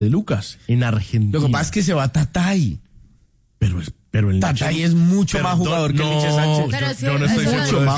de Lucas en Argentina. Lo que pasa es que se va Tatay. Pero el Tatay es mucho más jugador que Nietzsche Sánchez. Yo no estoy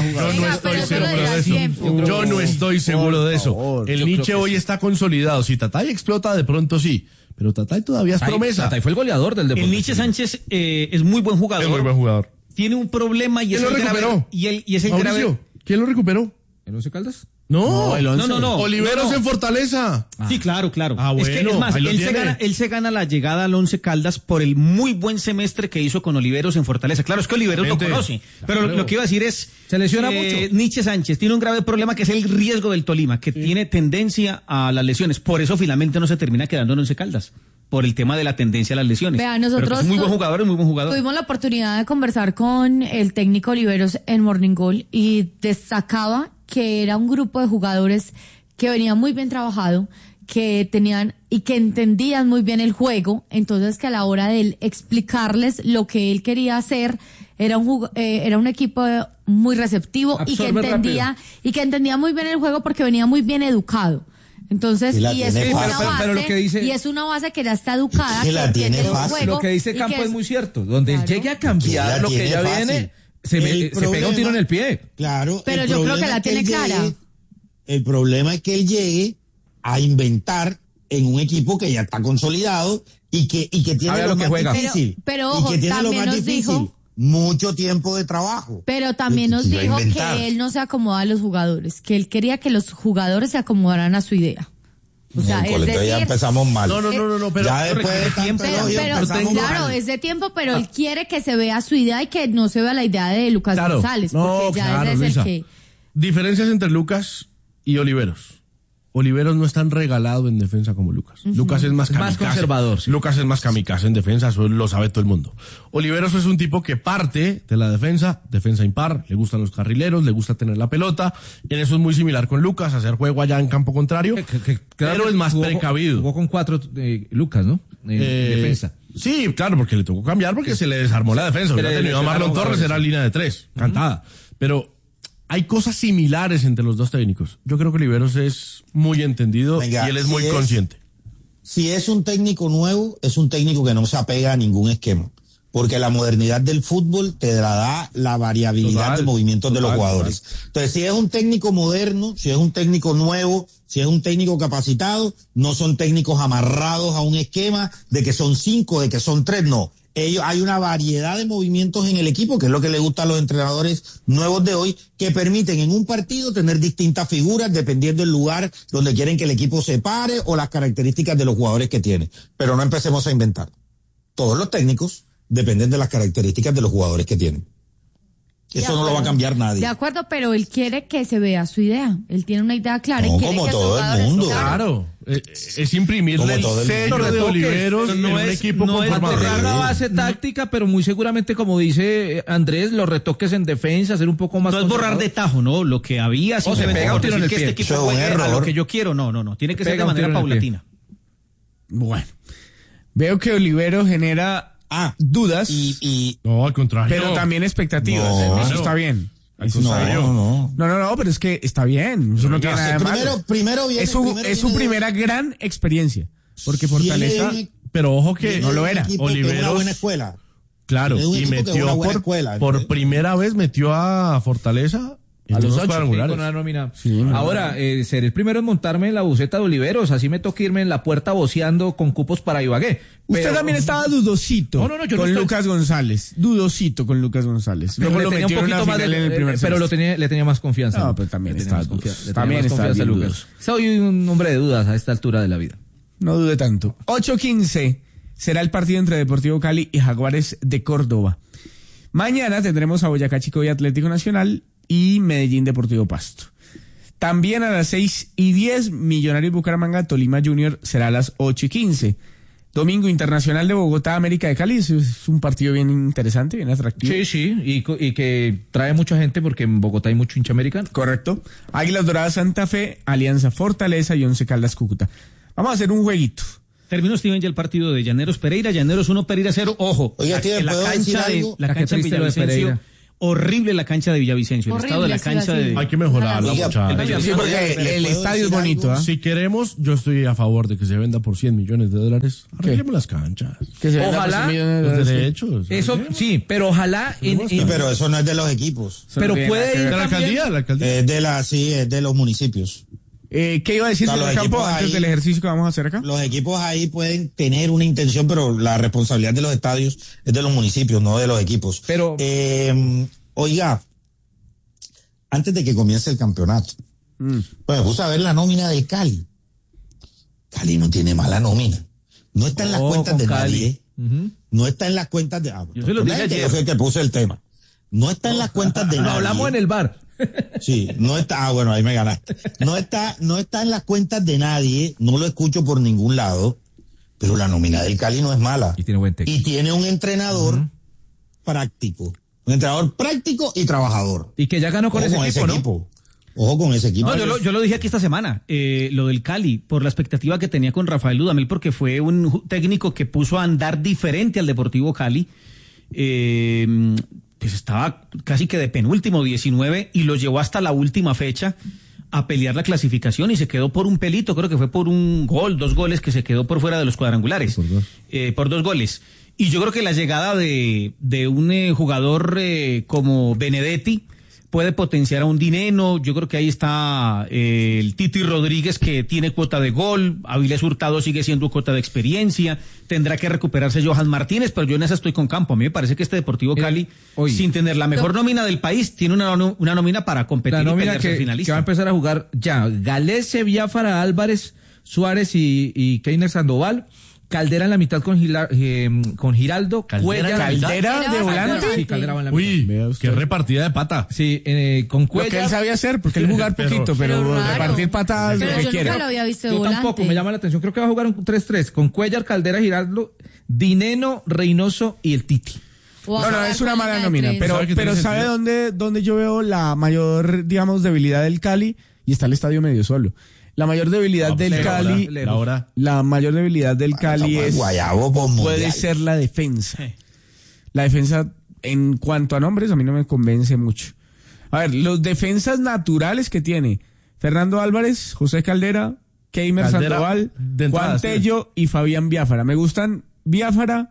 seguro de eso. El Nietzsche hoy está consolidado. Si Tatay explota, de pronto sí. Pero Tatay todavía es promesa. Tatay fue el goleador del Deportivo. El Nietzsche Sánchez es muy buen jugador. Es muy buen jugador. Tiene un problema y es ¿Quién lo recuperó? Y es el grave. ¿Quién lo recuperó? ¿El Once Caldas? No, el 11. No. Oliveros en Fortaleza. Sí, claro. Ah, Es que bueno, es más, ahí lo él se gana la llegada al Once Caldas por el muy buen semestre que hizo con Oliveros en Fortaleza. Claro, es que Oliveros lo conoce. Pero lo que iba a decir es, se lesiona mucho. Nietzsche Sánchez tiene un grave problema que es el riesgo del Tolima, que tiene tendencia a las lesiones. Por eso finalmente no se termina quedando en Once Caldas, por el tema de la tendencia a las lesiones. Vea, nosotros pero es muy buen jugador. Tuvimos la oportunidad de conversar con el técnico Oliveros en Morning Goal y destacaba que era un grupo de jugadores que venía muy bien trabajado, que tenían y que entendían muy bien el juego, entonces que a la hora de él explicarles lo que él quería hacer era un equipo muy receptivo y que entendía muy bien el juego porque venía muy bien educado. Entonces, es una base que ya está educada, que la tiene fácil. Juego, lo que dice Campo es muy cierto, donde él llegue a cambiar lo que ya viene, se pega un tiro en el pie. Claro, pero yo creo que la tiene clara. El problema es que él llegue a inventar en un equipo que ya está consolidado y que tiene lo más difícil. Pero ojo, también nos dijo mucho tiempo de trabajo. Pero también nos dijo que él no se acomoda a los jugadores, que él quería que los jugadores se acomodaran a su idea. O sea, es decir, ya empezamos mal. No, pero ya después de tiempo, claro, es de tiempo, pero él quiere que se vea su idea y que no se vea la idea de Lucas González, porque ya es el que... Diferencias entre Lucas y Oliveros. Oliveros no es tan regalado en defensa como Lucas. Lucas es más conservador. Sí. Lucas es más kamikaze en defensa, eso lo sabe todo el mundo. Oliveros es un tipo que parte de la defensa impar, le gustan los carrileros, le gusta tener la pelota. En eso es muy similar con Lucas, hacer juego allá en campo contrario, pero es más precavido. Jugó con 4 Lucas, ¿no? Defensa. Sí, claro, porque le tocó cambiar porque se le desarmó la defensa. Hubiera tenido a Marlon Torres, era línea de 3, cantada. Pero hay cosas similares entre los dos técnicos. Yo creo que Oliveros es muy entendido y él es muy consciente. Si es un técnico nuevo, es un técnico que no se apega a ningún esquema. Porque la modernidad del fútbol te da la variabilidad de movimientos de los jugadores. Entonces, si es un técnico moderno, si es un técnico nuevo, si es un técnico capacitado, no son técnicos amarrados a un esquema de que son 5, de que son 3, no. Hay una variedad de movimientos en el equipo, que es lo que le gusta a los entrenadores nuevos de hoy, que permiten en un partido tener distintas figuras dependiendo del lugar donde quieren que el equipo se pare o las características de los jugadores que tiene. Pero no empecemos a inventar. Todos los técnicos dependen de las características de los jugadores que tienen. Eso no lo va a cambiar nadie. De acuerdo, pero él quiere que se vea su idea. Él tiene una idea clara y quiere como que todo el mundo. Claro. Es imprimirle el sello de Oliveros en un equipo conformado. Tener una base táctica, pero muy seguramente, como dice Andrés, los retoques en defensa, hacer un poco más... No es borrar de tajo, ¿no? Lo que había... O se pega un tiro en el pie. Este equipo juegue a lo que yo quiero. No. Tiene que ser de manera paulatina. Bueno. Veo que Oliveros genera dudas. No, al contrario. Pero también expectativas. Eso está bien. No, pero es que está bien. Eso no tiene nada de malo. Primero viene, es su primera gran experiencia. Porque Fortaleza, pero ojo que no lo era. Oliveros, una buena escuela. Claro, y metió por primera vez metió a Fortaleza a los 8 cuadrangulares. Con una nómina. Sí, ahora, seré el primero en montarme en la buceta de Oliveros, así me toca irme en la puerta voceando con cupos para Ibagué. Usted también estaba dudosito con Lucas González. Dudosito con Lucas González. Luego lo metió en una final en el primer semestre. Pero le tenía más confianza. No, pero también estaba confianza Lucas. Soy un hombre de dudas a esta altura de la vida. No dude tanto. 8:15 será el partido entre Deportivo Cali y Jaguares de Córdoba. Mañana tendremos a Boyacá Chico y Atlético Nacional y Medellín Deportivo Pasto. También a las 6:10, Millonarios Bucaramanga, Tolima Junior será a las 8:15. Domingo Internacional de Bogotá, América de Cali, es un partido bien interesante, bien atractivo. Sí, y que trae mucha gente porque en Bogotá hay mucho hincha americano. Correcto. Águilas Doradas Santa Fe, Alianza Fortaleza y Once Caldas Cúcuta. Vamos a hacer un jueguito. Terminó, Steven, ya el partido de Llaneros Pereira. Llaneros 1, Pereira 0. Ojo, oiga, la cancha en Villavicencio. Horrible la cancha de Villavicencio, el Horrible, estado de la sí, cancha así. de... Hay que mejorarla, Oiga, muchachos. Sí, porque el estadio es bonito, ¿ah? Si queremos, yo estoy a favor de que se venda por 100 millones de dólares. Arreglemos las canchas. Que se venda Ojalá por 100 millones de Los dólares. derechos. Eso sí, pero ojalá Sí, pero eso no es de los equipos. pero Eso no puede tiene ir De la también- alcaldía, la alcaldía. Es de los municipios. ¿Qué iba a decir O sea, señor los Campo equipos antes ahí- del ejercicio que vamos a hacer acá? Los equipos ahí pueden tener una intención, pero la responsabilidad de los estadios es de los municipios, no de los equipos. Pero- Oiga, antes de que comience el campeonato, pues me puse a ver la nómina del Cali. Cali no tiene mala nómina. No está en las cuentas con de Cali. nadie. No está en las cuentas de... Yo se lo dije ayer. Yo fui el que puse el tema. No está en las cuentas de Lo nadie. hablamos en el bar. Sí, no está, bueno, ahí me ganaste. No está en las cuentas de nadie, no lo escucho por ningún lado, pero la nómina del Cali no es mala. Y tiene buen técnico. Y tiene un entrenador práctico. Un entrenador práctico y trabajador. Y que ya ganó con Ojo ese equipo, ¿no? equipo. Ojo con ese equipo. No, yo lo dije aquí esta semana, lo del Cali, por la expectativa que tenía con Rafael Dudamel, porque fue un técnico que puso a andar diferente al Deportivo Cali. Pues estaba casi que de penúltimo, 19, y lo llevó hasta la última fecha a pelear la clasificación y se quedó por un pelito, creo que fue por un gol, 2 goles que se quedó por fuera de los cuadrangulares. Por 2 goles. Y yo creo que la llegada de un jugador como Benedetti puede potenciar a un Dineno. Yo creo que ahí está el Titi Rodríguez, que tiene cuota de gol. Avilés Hurtado sigue siendo cuota de experiencia. Tendrá que recuperarse Johan Martínez, pero yo en esa estoy con Campo. A mí me parece que este Deportivo Mira, Cali, hoy- sin tener la mejor nómina del país, tiene una nómina para competir La y nómina pelearse al que va a finalista. empezar a jugar ya. Galese, Biafara, Álvarez, Suárez y Keiner Sandoval. Caldera en la mitad con Giraldo. ¿Caldera en la mitad? ¿Caldera de volante? Sí, Caldera va en la mitad. Uy, Vea qué usted. repartida de pata. Sí, con Lo que él Cuellar. sabía hacer, porque él jugar Pero- poquito, pero pero raro. repartir patadas Pero lo que yo quiere. nunca lo había visto de Yo volante. tampoco, me llama la atención. Creo que va a jugar un 3-3 con Cuellar, Caldera, Giraldo, Dineno, Reynoso y el Titi. O No, a es una mala de nómina, tres. pero ¿Sabe que tiene ¿sabe sentido? dónde yo veo la mayor, digamos, debilidad del Cali? Y está el estadio medio solo. La mayor debilidad del pero Cali, la hora. la mayor debilidad del Cali Somos es Guayabo por puede mundial. ser la defensa. La defensa, en cuanto a nombres, a mí no me convence mucho. A ver, los defensas naturales que tiene Fernando Álvarez, José Caldera, Keimer Caldera, Sandoval, de entrada, Juan sí. Tello y Fabián Biafara. Me gustan Biafara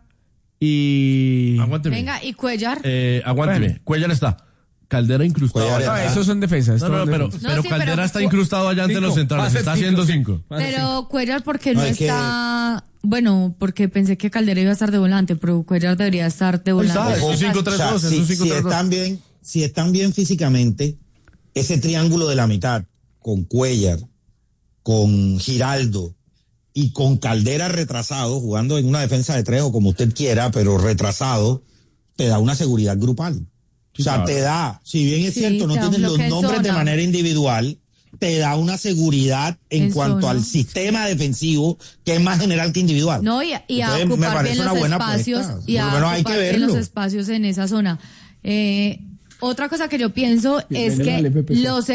y... Aguánteme. Venga, y Cuellar. Aguánteme. Bueno. Cuellar está. Caldera incrustado. Cuellar allá. No, esos son defensas. No, estos son pero, defensas. No, sí, Caldera pero- está incrustado allá ante los centrales. Está haciendo 5. Pero Cuellar, porque no, No, es que- está. Bueno, porque pensé que Caldera iba a estar de volante, pero Cuellar debería estar de volante. está, es un Ojo, 5-3-2, es un si 5-3-2. están bien físicamente, ese triángulo de la mitad, con Cuellar, con Giraldo y con Caldera retrasado, jugando en una defensa de 3 o como usted quiera, pero retrasado, te da una seguridad grupal. O sea, te da, si bien es Sí, cierto, no te da un tienes los bloque en nombres de zona. manera individual, te da una seguridad en cuanto zona. al sistema defensivo, que es más general que individual. No, y a Entonces, me ocupar parece bien una los buena espacios. apuesta. Y Por lo a menos hay que ocupar bien los verlo. espacios en esa zona. Otra cosa que yo pienso es dale, que Pepe. los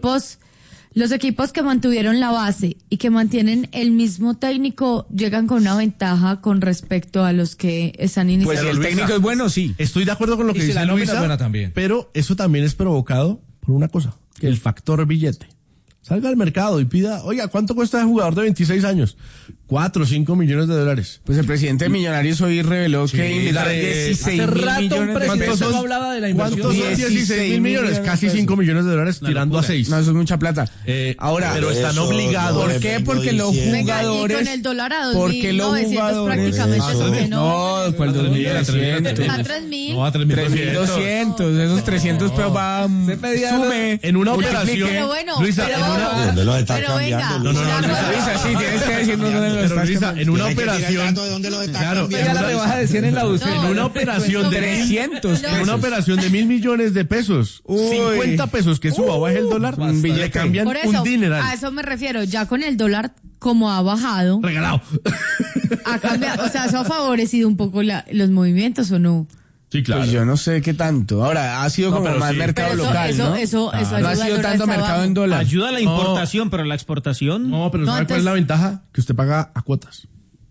equipos que mantuvieron la base y que mantienen el mismo técnico llegan con una ventaja con respecto a los que están Pues iniciando. si el Luisa, técnico es bueno, sí. Estoy de acuerdo con lo que Y si dice la nómina Luisa, es buena también. pero eso también es provocado por una cosa, que el factor billete. Salga al mercado y pida, oiga, ¿cuánto cuesta el jugador de 26 años? 4 o 5 millones de dólares. Pues el presidente de Millonarios hoy reveló que invirtió 16 hace mil rato un millones de presidente pesos. no hablaba de la inversión. ¿Cuántos son 16 mil millones? Casi 5 millones de dólares tirando a 6. No, eso es mucha plata. Ahora, pero están eso obligados. ¿por qué? Porque los Venga, y jugadores... con el dólar a porque los 2.900 jugadores... prácticamente, eso que no. No, ¿cuál 2.900? A 3.000. No, a 3.200. Esos 300 pero va... Sume. En una multiplique. operación. Pero bueno, Luisa, pero en una- bueno, ¿Dónde los están pero cambiando? venga, No, no, una no, cosa- Luisa, sí, tienes que decirnos dónde lo Pero estás Luisa, cambiando. en una Tiene que tirar el operación. dato de dónde los están Claro, cambiando. Ya la rebaja de 100 en la UCE. En una operación de 300 en una operación de 1.000 millones de pesos, Uy. 50 pesos que suba o baje el dólar, un billete. le cambian Por eso, un dineral. a eso me refiero. Ya con el dólar, como ha bajado, Regalado. ha cambiado, o sea, eso ha favorecido un poco los movimientos, ¿o no? Sí, claro. Pues yo no sé qué tanto. Ahora, ha sido No, como pero más sí. mercado Pero local, ¿no? eso No ayuda ha sido al tanto dólar mercado abajo. en dólar. Ayuda a la importación, pero la exportación... No, pero No, ¿sabe cuál es la antes- ventaja? Que usted paga a cuotas.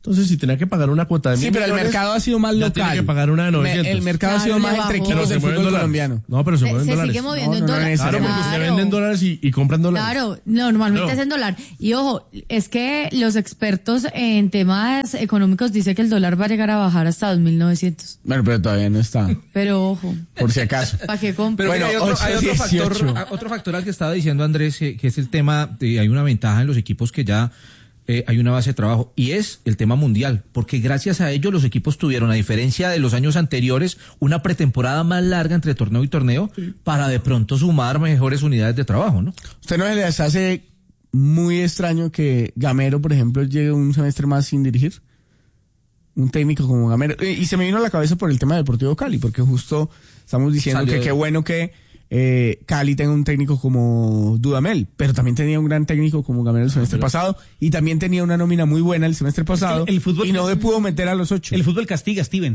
Entonces, si tenía que pagar una cuota de 1.000 Sí, pero el millones, mercado ha sido más ya local. tiene que pagar una de 900. El mercado ha sido Claro, más le entre bajó. Pero equipos se del mueve en fútbol dólares. colombiano. No, pero se mueve en Se dólares. sigue moviendo No, en no, no dólares. Claro, porque usted vende en dólares y compra en dólares. Claro, normalmente Claro. es en dólar. Y ojo, es que los expertos en temas económicos dicen que el dólar va a llegar a bajar hasta 2.900. Bueno, pero todavía no está, Pero ojo, por si acaso. ¿para qué compra? Pero Bueno, mira, hay 8-18. otro factor al que estaba diciendo Andrés, que es el tema de hay una ventaja en los equipos que ya hay una base de trabajo, y es el tema mundial, porque gracias a ello los equipos tuvieron, a diferencia de los años anteriores, una pretemporada más larga entre torneo y torneo para de pronto sumar mejores unidades de trabajo, ¿no? ¿Usted no se les hace muy extraño que Gamero, por ejemplo, llegue un semestre más sin dirigir? Un técnico como Gamero. Y se me vino a la cabeza por el tema del Deportivo Cali, porque justo estamos diciendo Salió que de- qué bueno que Cali tenga un técnico como Dudamel, pero también tenía un gran técnico como Gamero el semestre pasado, y también tenía una nómina muy buena el semestre pasado, el fútbol- y no le pudo meter a los 8. El fútbol castiga, Steven.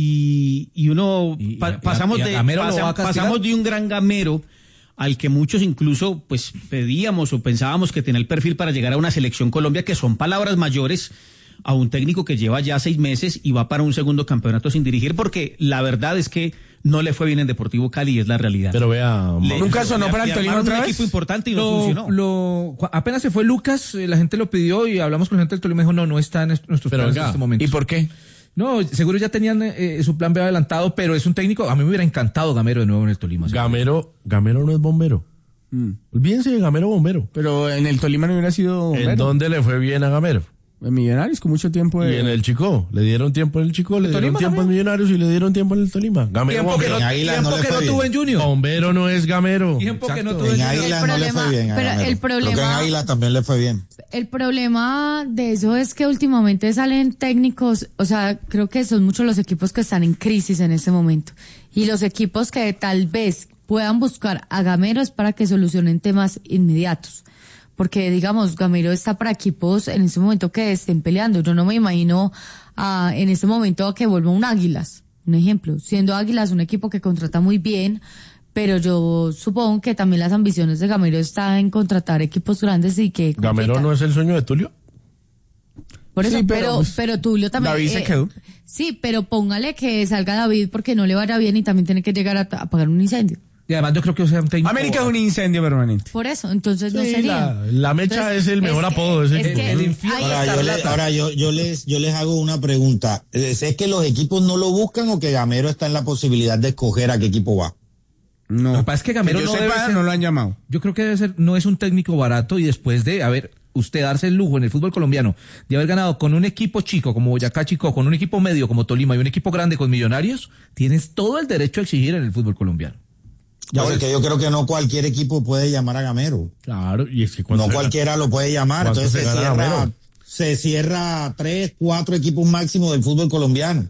Y uno pasamos y a de Gamero lo va a castigar. pasamos de un gran Gamero al que muchos incluso pues pedíamos o pensábamos que tenía el perfil para llegar a una selección Colombia, que son palabras mayores, a un técnico que lleva ya 6 meses y va para un segundo campeonato sin dirigir, porque la verdad es que no le fue bien en Deportivo Cali, y es la realidad. Pero vea, ¿Nunca sonó para el Le Tolima armaron otra un vez? equipo importante y no funcionó. Apenas se fue Lucas, la gente lo pidió y hablamos con la gente del Tolima y dijo, no está en nuestros Pero planes venga, en este momento. ¿Y por qué? No, seguro ya tenían su plan B adelantado, pero es un técnico, a mí me hubiera encantado Gamero de nuevo en el Tolima. Gamero no es bombero. Olvídense de Gamero bombero. Pero en el Tolima no hubiera sido ¿En Gamero. dónde le fue bien a Gamero? En Millonarios, con mucho tiempo Y en el Chico, le dieron tiempo en el Chico, le dieron Tolima tiempo en también? Millonarios y le dieron tiempo en el Tolima. Gamero Tiempo que bombero. no, En Águila no le fue tuvo bien. en Junior. Bombero no es Gamero. Tiempo que no Exacto. tuvo en En Junior. Águila El no le fue problema- bien a pero Gamero. el Creo que en problema- Águila también le fue bien. El problema de eso es que últimamente salen técnicos, o sea, creo que son muchos los equipos que están en crisis en este momento. Y los equipos que tal vez puedan buscar a Gamero es para que solucionen temas inmediatos. Porque, digamos, Gamero está para equipos en este momento que estén peleando. Yo no me imagino en este momento a que vuelva un Águilas, un ejemplo. Siendo Águilas un equipo que contrata muy bien, pero yo supongo que también las ambiciones de Gamero están en contratar equipos grandes y que... ¿Gamero compitan. no es el sueño de Tulio? Por eso, Sí, pero, pero Tulio también. David se quedó. Sí, pero póngale que salga David porque no le vaya bien y también tiene que llegar a apagar un incendio. Y además yo creo que sea un técnico... América es un incendio permanente. Por eso, entonces no Sí, sería. la mecha es el mejor apodo de ese equipo. El infierno Ahora, yo les hago una pregunta. ¿Es que los equipos no lo buscan o que Gamero está en la posibilidad de escoger a qué equipo va? No. Lo que pasa es que Gamero yo no debe sepa, ser- no lo han llamado. Yo creo que debe ser, no es un técnico barato, y después de, usted darse el lujo en el fútbol colombiano de haber ganado con un equipo chico como Boyacá Chico, con un equipo medio como Tolima y un equipo grande con Millonarios, tienes todo el derecho a exigir en el fútbol colombiano. Porque yo creo que no cualquier equipo puede llamar a Gamero. Claro, y es que cuando No se cualquiera lo puede llamar. ¿Cuánto Entonces se gana Gamero? se cierra 3, 4 equipos máximo del fútbol colombiano.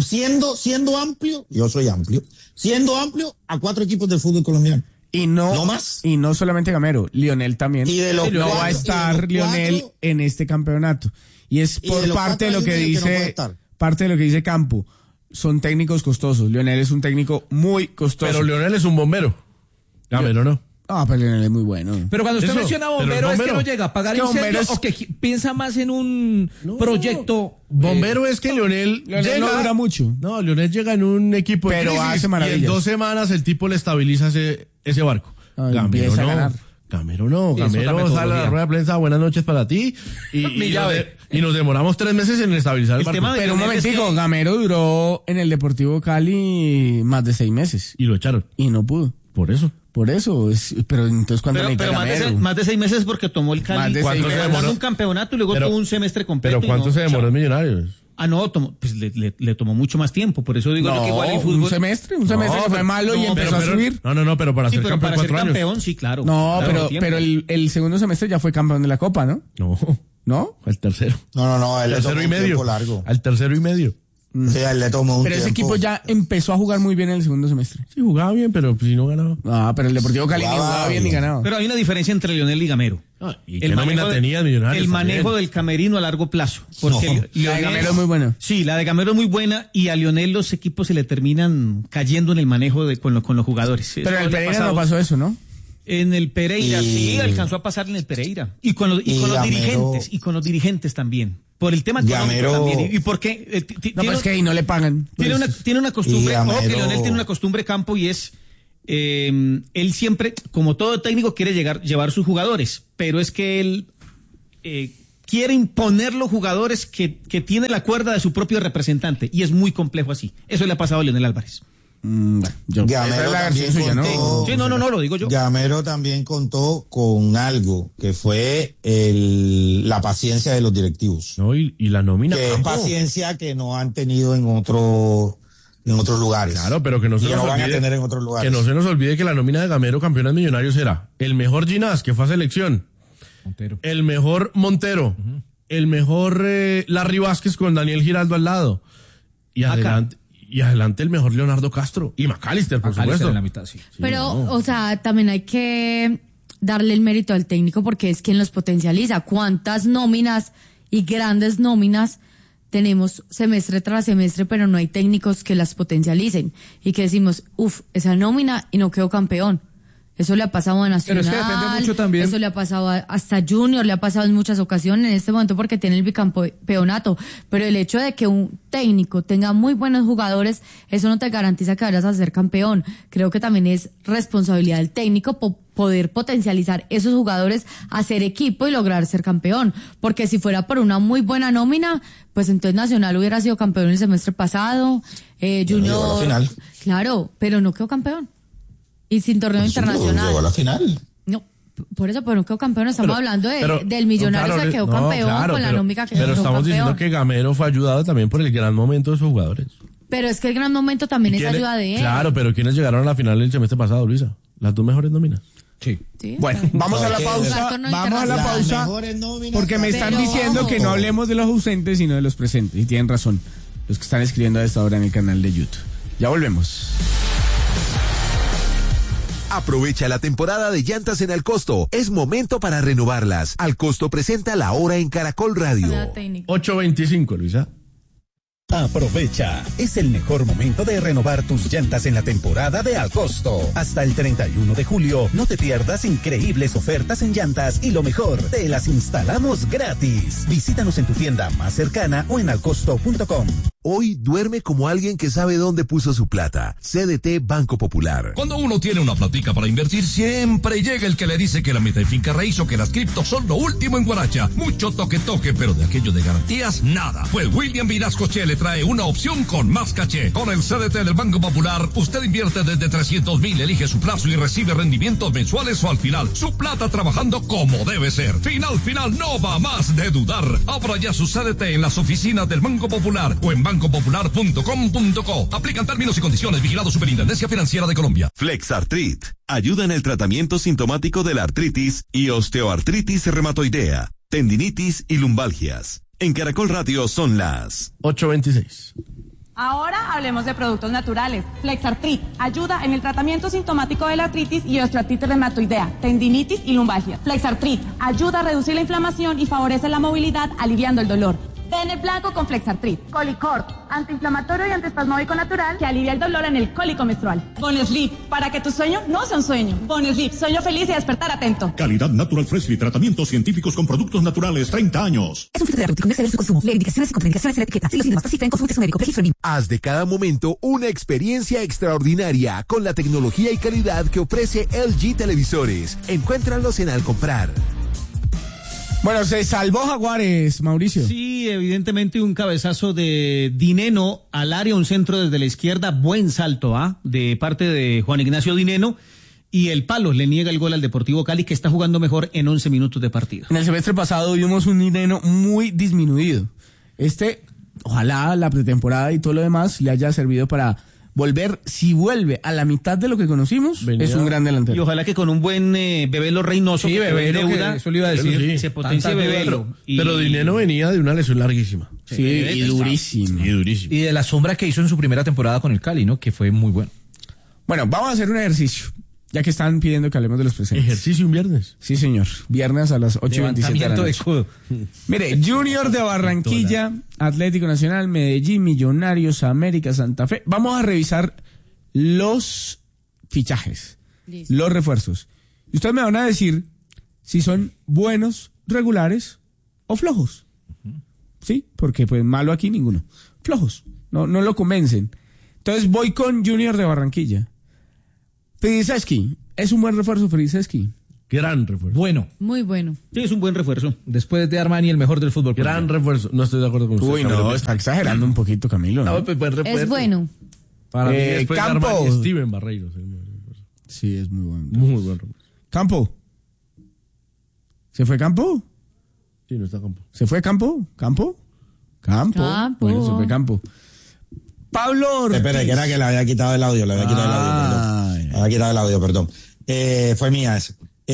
Siendo amplio, yo soy amplio, siendo amplio a 4 equipos del fútbol colombiano. Y no, No más. Y no solamente Gamero, Lionel también. Y de los no cuatro- va a y de estar los Lionel cuatro- en este campeonato. Y es Y por de los parte de lo cuatro que hay uno que no puede dice, estar. parte de lo que dice Campo. Son técnicos costosos. Lionel es un técnico muy costoso. Pero Leonel es un bombero. Gamero no. Ah, pero Lionel es muy bueno. Pero cuando usted Eso, menciona pero bombero, el es que bombero. no llega a pagar Es que bombero incendios es- o que piensa más en un proyecto. Bombero es que Leonel Leonel no dura mucho. No, Leonel llega en un equipo de Pero crisis hace y maravillas. en 2 semanas el tipo le estabiliza ese barco. Ay, Gamero empieza a no. ganar. Gamero no. Y es otra Gamero sale a la metodología. rueda de prensa, buenas noches para ti. Mi llave. Y nos demoramos 3 meses en estabilizar el El barco. tema de Pero un Lionel es momentico, que- Gamero duró en el Deportivo Cali más de 6 meses. Y lo echaron. Y no pudo. Por eso. Por eso. Pero entonces, ¿cuándo Pero, necesita Gamero? más de 6 meses porque tomó el Más Cali. de ¿Cuánto 6 se meses. demoró? Ganó un campeonato y luego Pero- tuvo un semestre completo. Pero y ¿cuánto no, se demoró chao. en Millonarios? No, pues le tomó mucho más tiempo. Por eso digo yo que igual el No, fútbol. un semestre que fue malo y no, empezó a subir. No, pero para Sí, ser pero campeón para ser 4 años. campeón, sí, claro. No, Claro, tiempo. pero el segundo semestre ya fue campeón de la Copa, ¿no? No, ¿No? al tercero. No, él le tomó Tercero y un medio. tiempo largo. Al tercero y medio. Sí, a él le tomó un Pero ese tiempo. equipo ya empezó a jugar muy bien en el segundo semestre. Sí, jugaba bien, pero pues, si no ganaba. Ah, pero el Deportivo Cali ni Jugaba jugaba bien ni bien. ganaba. Pero hay una diferencia entre Lionel y Gamero. ¿Y qué nómina tenía Millonarios? El manejo también? del camerino a largo plazo. Porque No. La de Gamero es muy buena. Sí, la de Gamero es muy buena y a Lionel los equipos se le terminan cayendo en el manejo con los jugadores. Pero Eso en el le ha Pereira pasado. no pasó eso, ¿no? En el Pereira, Y- sí, alcanzó a pasar en el Pereira. Y con los y Gamero- dirigentes, y con los dirigentes también. por el tema económico Gamero... también. Y porque No, pues que ahí no le pagan. tiene una costumbre, Gamero... que Leonel tiene una costumbre, Campo, y es él siempre, como todo técnico, quiere llevar sus jugadores, pero es que él quiere imponer los jugadores que tiene la cuerda de su propio representante, y es muy complejo así. Eso le ha pasado a Leonel Álvarez. Esa Gamero es la versión también suya, ¿no? contó, Sí, no, lo digo yo. Gamero también contó con algo que fue la paciencia de los directivos. No, y la nómina. Que es Campo. paciencia que no han tenido en otros lugares. Claro, pero que no se Y nos no van a olvide. tener en otros lugares. Que no se nos olvide que la nómina de Gamero, campeones millonarios, era el mejor Ginás, que fue a selección. Montero. El mejor Montero. El mejor Larry Vázquez con Daniel Giraldo al lado. Y adelante el mejor Leonardo Castro. Y McAllister, por McAllister supuesto. en la mitad, sí. Pero, o sea, también hay que darle el mérito al técnico porque es quien los potencializa. ¿Cuántas nóminas y grandes nóminas tenemos semestre tras semestre, pero no hay técnicos que las potencialicen? Y que decimos, esa nómina y no quedó campeón. Eso le ha pasado a Nacional. Pero es que depende mucho también. Eso le ha pasado hasta Junior, le ha pasado en muchas ocasiones en este momento porque tiene el bicampeonato. Pero el hecho de que un técnico tenga muy buenos jugadores, eso no te garantiza que vayas a ser campeón. Creo que también es responsabilidad del técnico poder potencializar esos jugadores, hacer equipo y lograr ser campeón. Porque si fuera por una muy buena nómina, pues entonces Nacional hubiera sido campeón el semestre pasado. Llegó a Junior. la final. Claro, pero no quedó campeón. Y sin torneo internacional. Llegó a la final. No, por eso, pero no quedó campeón. Estamos hablando pero, del Millonario claro, que quedó no, campeón claro, con la pero- nómina que Pero quedó estamos campeón. diciendo que Gamero fue ayudado también por el gran momento de sus jugadores. Pero es que el gran momento también es ¿Quiénes- ayuda de él. Claro, pero ¿quiénes llegaron a la final el semestre pasado, Luisa? Las dos mejores nóminas. Sí. Sí, Bueno, está bien. vamos a la No, pausa. jugar torneo Vamos a la internacional. pausa. Las mejores nóminas Porque me están Pero diciendo ojo. que no hablemos de los ausentes, sino de los presentes. Y tienen razón. Los que están escribiendo a esta hora en el canal de YouTube. Ya volvemos. Aprovecha la temporada de llantas en Alcosto. Es momento para renovarlas. Alcosto presenta La Hora en Caracol Radio. Ayuda técnica. 8:25, Luisa. Aprovecha, es el mejor momento de renovar tus llantas en la temporada de Alcosto. Hasta el 31 de julio, no te pierdas increíbles ofertas en llantas y lo mejor, te las instalamos gratis. Visítanos en tu tienda más cercana o en alcosto.com. Hoy duerme como alguien que sabe dónde puso su plata. CDT Banco Popular. Cuando uno tiene una platica para invertir, siempre llega el que le dice que la meta de finca raíz o que las criptos son lo último en Guaracha. Mucho toque, pero de aquello de garantías, nada. Pues William Vinascoche le trae una opción con más caché. Con el CDT del Banco Popular, usted invierte desde 300,000, elige su plazo y recibe rendimientos mensuales o al final. Su plata trabajando como debe ser. Final, no va más de dudar. Abra ya su CDT en las oficinas del Banco Popular o en bancopopular.com.co. Aplican términos y condiciones. Vigilado Superintendencia Financiera de Colombia. FlexArtrit ayuda en el tratamiento sintomático de la artritis y osteoartritis reumatoidea, tendinitis y lumbalgias. En Caracol Radio son las 8:26. Ahora hablemos de productos naturales. FlexArtrit ayuda en el tratamiento sintomático de la artritis y osteoartritis reumatoidea, tendinitis y lumbalgia. FlexArtrit ayuda a reducir la inflamación y favorece la movilidad, aliviando el dolor. Den el blanco con FlexArtrit. Colicort, antiinflamatorio y antiespasmódico natural que alivia el dolor en el cólico menstrual. Bonesleep, para que tu sueño no sea un sueño. Bonesleep, sueño feliz y despertar atento. Calidad Natural Freshly, tratamientos científicos con productos naturales, 30 años. Es un fitoterapéutico necesario en su consumo. Lee indicaciones y contraindicaciones en la etiqueta. Si los síntomas persisten, consulte a su médico. Pregisforin. Haz de cada momento una experiencia extraordinaria con la tecnología y calidad que ofrece LG Televisores. Encuéntralos en Al Comprar. Bueno, se salvó Jaguares, Mauricio. Sí, evidentemente un cabezazo de Dineno al área, un centro desde la izquierda, buen salto, de parte de Juan Ignacio Dineno, y el palo le niega el gol al Deportivo Cali, que está jugando mejor en 11 minutos de partido. En el semestre pasado vimos un Dineno muy disminuido. Ojalá la pretemporada y todo lo demás le haya servido para volver, si vuelve a la mitad de lo que conocimos, es un gran delantero. Y ojalá que con un buen Bebelo Reynoso, Sí, que Bebelo, deuda, que eso le iba a decir. Bueno, sí. se potencia Bebelo. Pero Dineno venía de una lesión larguísima. Sí, y durísimo. Y durísimo. Y de la sombra que hizo en su primera temporada con el Cali, ¿no? Que fue muy bueno. Bueno, vamos a hacer un ejercicio, ya que están pidiendo que hablemos de los presentes. Ejercicio un viernes. Sí, señor. Viernes a las 8:27 de la Levantamiento de noche. escudo. Mire, Junior de Barranquilla, Atlético Nacional, Medellín, Millonarios, América, Santa Fe. Vamos a revisar los fichajes, Listo. los refuerzos. Y ustedes me van a decir si son buenos, regulares o flojos. Sí, porque pues malo aquí ninguno. Flojos, no lo convencen. Entonces voy con Junior de Barranquilla. Fidisewski, ¿es un buen refuerzo Fidisewski? Gran refuerzo. Bueno. Muy bueno. Sí, es un buen refuerzo. Después de Armani, el mejor del fútbol. Gran refuerzo. No estoy de acuerdo con usted. Uy, no, está exagerando un poquito, Camilo. No, pues buen refuerzo. Es bueno. Para mí, después de Campo. Armani, Steven Barreiros. Sí, es muy bueno. Muy buen refuerzo. Campo. ¿Se fue Campo? Sí, no está Campo. ¿Se fue Campo? ¿Campo? Campo. Bueno, se fue Campo. Pablo Ortiz. Espera, que era que le había quitado el audio, perdón. Le había quitado el audio, perdón. Fue mía esa.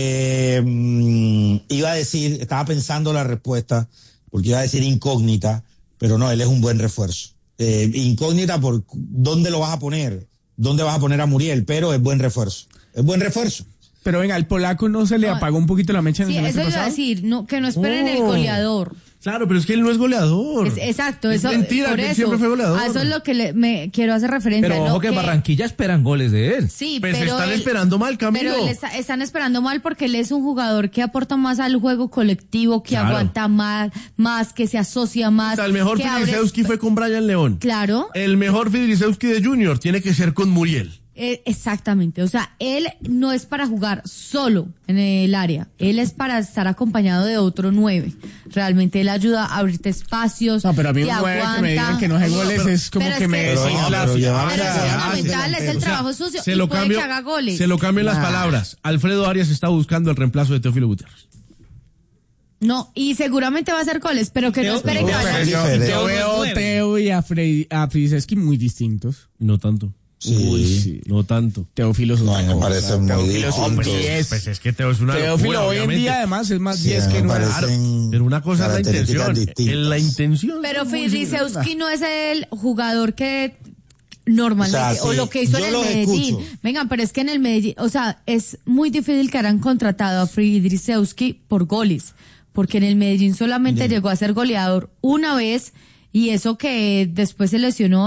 Iba a decir, estaba pensando la respuesta, porque iba a decir incógnita, pero no, él es un buen refuerzo. Incógnita por dónde lo vas a poner, dónde vas a poner a Muriel, pero es buen refuerzo. Es buen refuerzo. Pero venga, al polaco no se le apagó un poquito la mecha en Sí, el semestre eso iba a pasado. decir, no, que no esperen el goleador. Claro, pero es que él no es goleador. Exacto, Es eso. mentira, por que él eso, siempre fue goleador. a eso es lo que me quiero hacer referencia. Pero no ojo que en Barranquilla esperan goles de él. Sí, Pues pero están esperando mal, Camilo. Pero están esperando mal porque él es un jugador que aporta más al juego colectivo, que Claro. aguanta más, que se asocia más. O sea, el mejor que abre- Fidisewski fue con Brian León. Claro. El mejor Fidisewski de Junior tiene que ser con Muriel. Exactamente, o sea, él no es para jugar solo en el área, él es para estar acompañado de otro 9. Realmente él ayuda a abrirte espacios. No, pero a mí te un 9 que aguanta. me digan que no hace goles es como pero que es me que- desinfla. pero ya- Pero es Ah, fundamental, es el O sea, trabajo sucio se y lo puede cambio, que haga goles. se lo cambio en las palabras. Alfredo Arias está buscando el reemplazo de Teófilo Gutiérrez. No, y seguramente va a hacer goles, pero que no esperen que Teo- vaya. Teo- Yo veo a Teo y a Fidisewski muy distintos. No tanto. Sí. Uy, sí. No tanto. Teófilo es No, otra me cosa. parece muy Teófilo es distinto. un 10. Pues es que Teo es una Teófilo locura, hoy en obviamente. día además es más Sí, 10 me que 9. parecen Pero una cosa es la características intención. distintas. En la intención. Pero Fidisewski no es el jugador que normalmente, O sea, sí, lo que hizo yo en el los Medellín. escucho. Vengan, pero es que en el Medellín, o sea, es muy difícil que hayan contratado a Fidisewski por goles, porque en el Medellín solamente llegó a ser goleador una vez, y eso que después se lesionó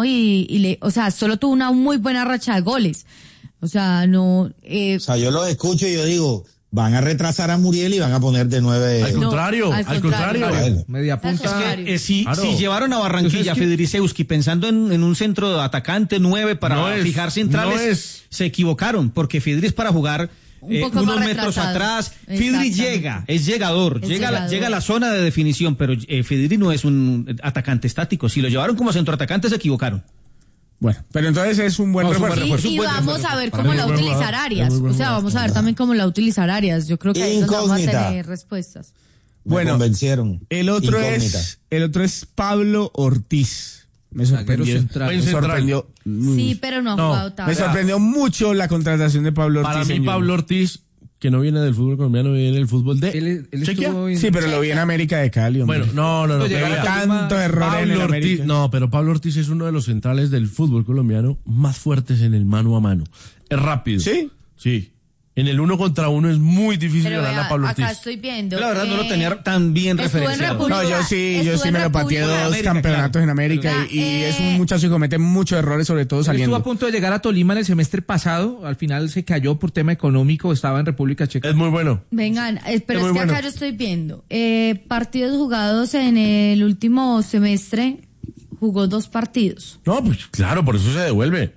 o sea, solo tuvo una muy buena racha de goles. O sea, no, O sea, yo los escucho y yo digo, van a retrasar a Muriel y van a poner de 9. Al No, contrario, al al contrario. contrario. Media punta. Si Claro. llevaron a Barranquilla a Fidisewski pensando en un centro de atacante 9 para No es, fijar centrales, no es. se equivocaron, porque Fidris para jugar Un poco unos más metros retrasado. atrás, Fidris Exactamente. llega, es llegador, Es llega, llegador. llega a la zona de definición, pero Fidris no es un atacante estático. Si lo llevaron como centroatacante, se equivocaron. Bueno, pero entonces es un buen No, es un buen refuerzo. refuerzo. Y buen vamos refuerzo. a ver Para cómo mí la es va a buen utilizar jugador. Arias. Es muy buen O sea, jugador. vamos a ver también cómo la va a utilizar Arias. Yo creo que ahí es donde vamos a Incógnita. tener respuestas. Me Bueno, convencieron. El otro Incógnita. es Pablo Ortiz. Me sorprendió. central. Me sorprendió. Sí, pero no ha jugado Me tanto. sorprendió mucho la contratación de Pablo Ortiz. Para mí, en Pablo Junior. Ortiz, que no viene del fútbol colombiano, viene del fútbol de Él Chequia. estuvo en- Sí, pero lo vi en América de Cali. hombre. Bueno, no. Pues pero llegar a vea, tantos errores en el Pablo Ortiz, América. no, pero Pablo Ortiz es uno de los centrales del fútbol colombiano más fuertes en el mano a mano. Es rápido. ¿Sí? Sí. En el 1 contra 1 es muy difícil Pero ganarle a vea, Pablo Ortiz. acá estoy viendo. Yo la verdad no lo tenía tan bien estuvo en referenciado. República- No, yo estuvo sí en me lo pateé República- dos América, campeonatos claro. en América y es un muchacho que comete muchos errores, sobre todo Él estuvo saliendo. a punto de llegar a Tolima en el semestre pasado, al final se cayó por tema económico, estaba en República Checa. Es muy bueno. Vengan, pero Es es que muy bueno. acá yo estoy viendo. Partidos jugados en el último semestre, jugó 2 partidos. No, pues claro, por eso se devuelve.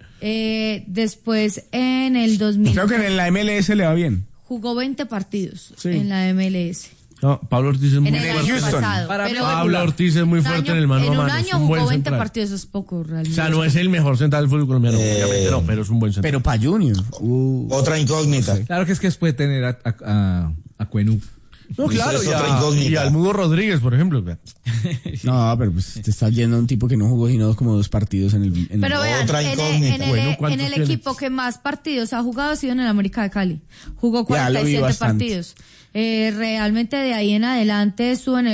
Después en el 2000 Creo que en la MLS le va bien. jugó 20 partidos Sí. en la MLS. No, Pablo Ortiz es muy En el fuerte. año pasado. Para pero Pablo Ortiz es muy un fuerte año- en el mano a En mano. un es año un buen jugó 20 central. partidos, es poco O realmente. sea, no es el mejor central del fútbol colombiano, obviamente no, pero es un buen central. Pero para Junior. Otra incógnita. Claro que es que después tener a Cuenú. No, claro, es y otra incógnita. y al Mudo Rodríguez, por ejemplo. No, pero pues te estás yendo a un tipo que no jugó sino como 2 partidos en el. Pero vean, Otra incógnita. Bueno, en ¿cuántos el tiene? equipo que más partidos ha jugado ha sido en el América de Cali. Jugó Ya, lo vi 47 bastante. partidos. Realmente de ahí en adelante estuvo en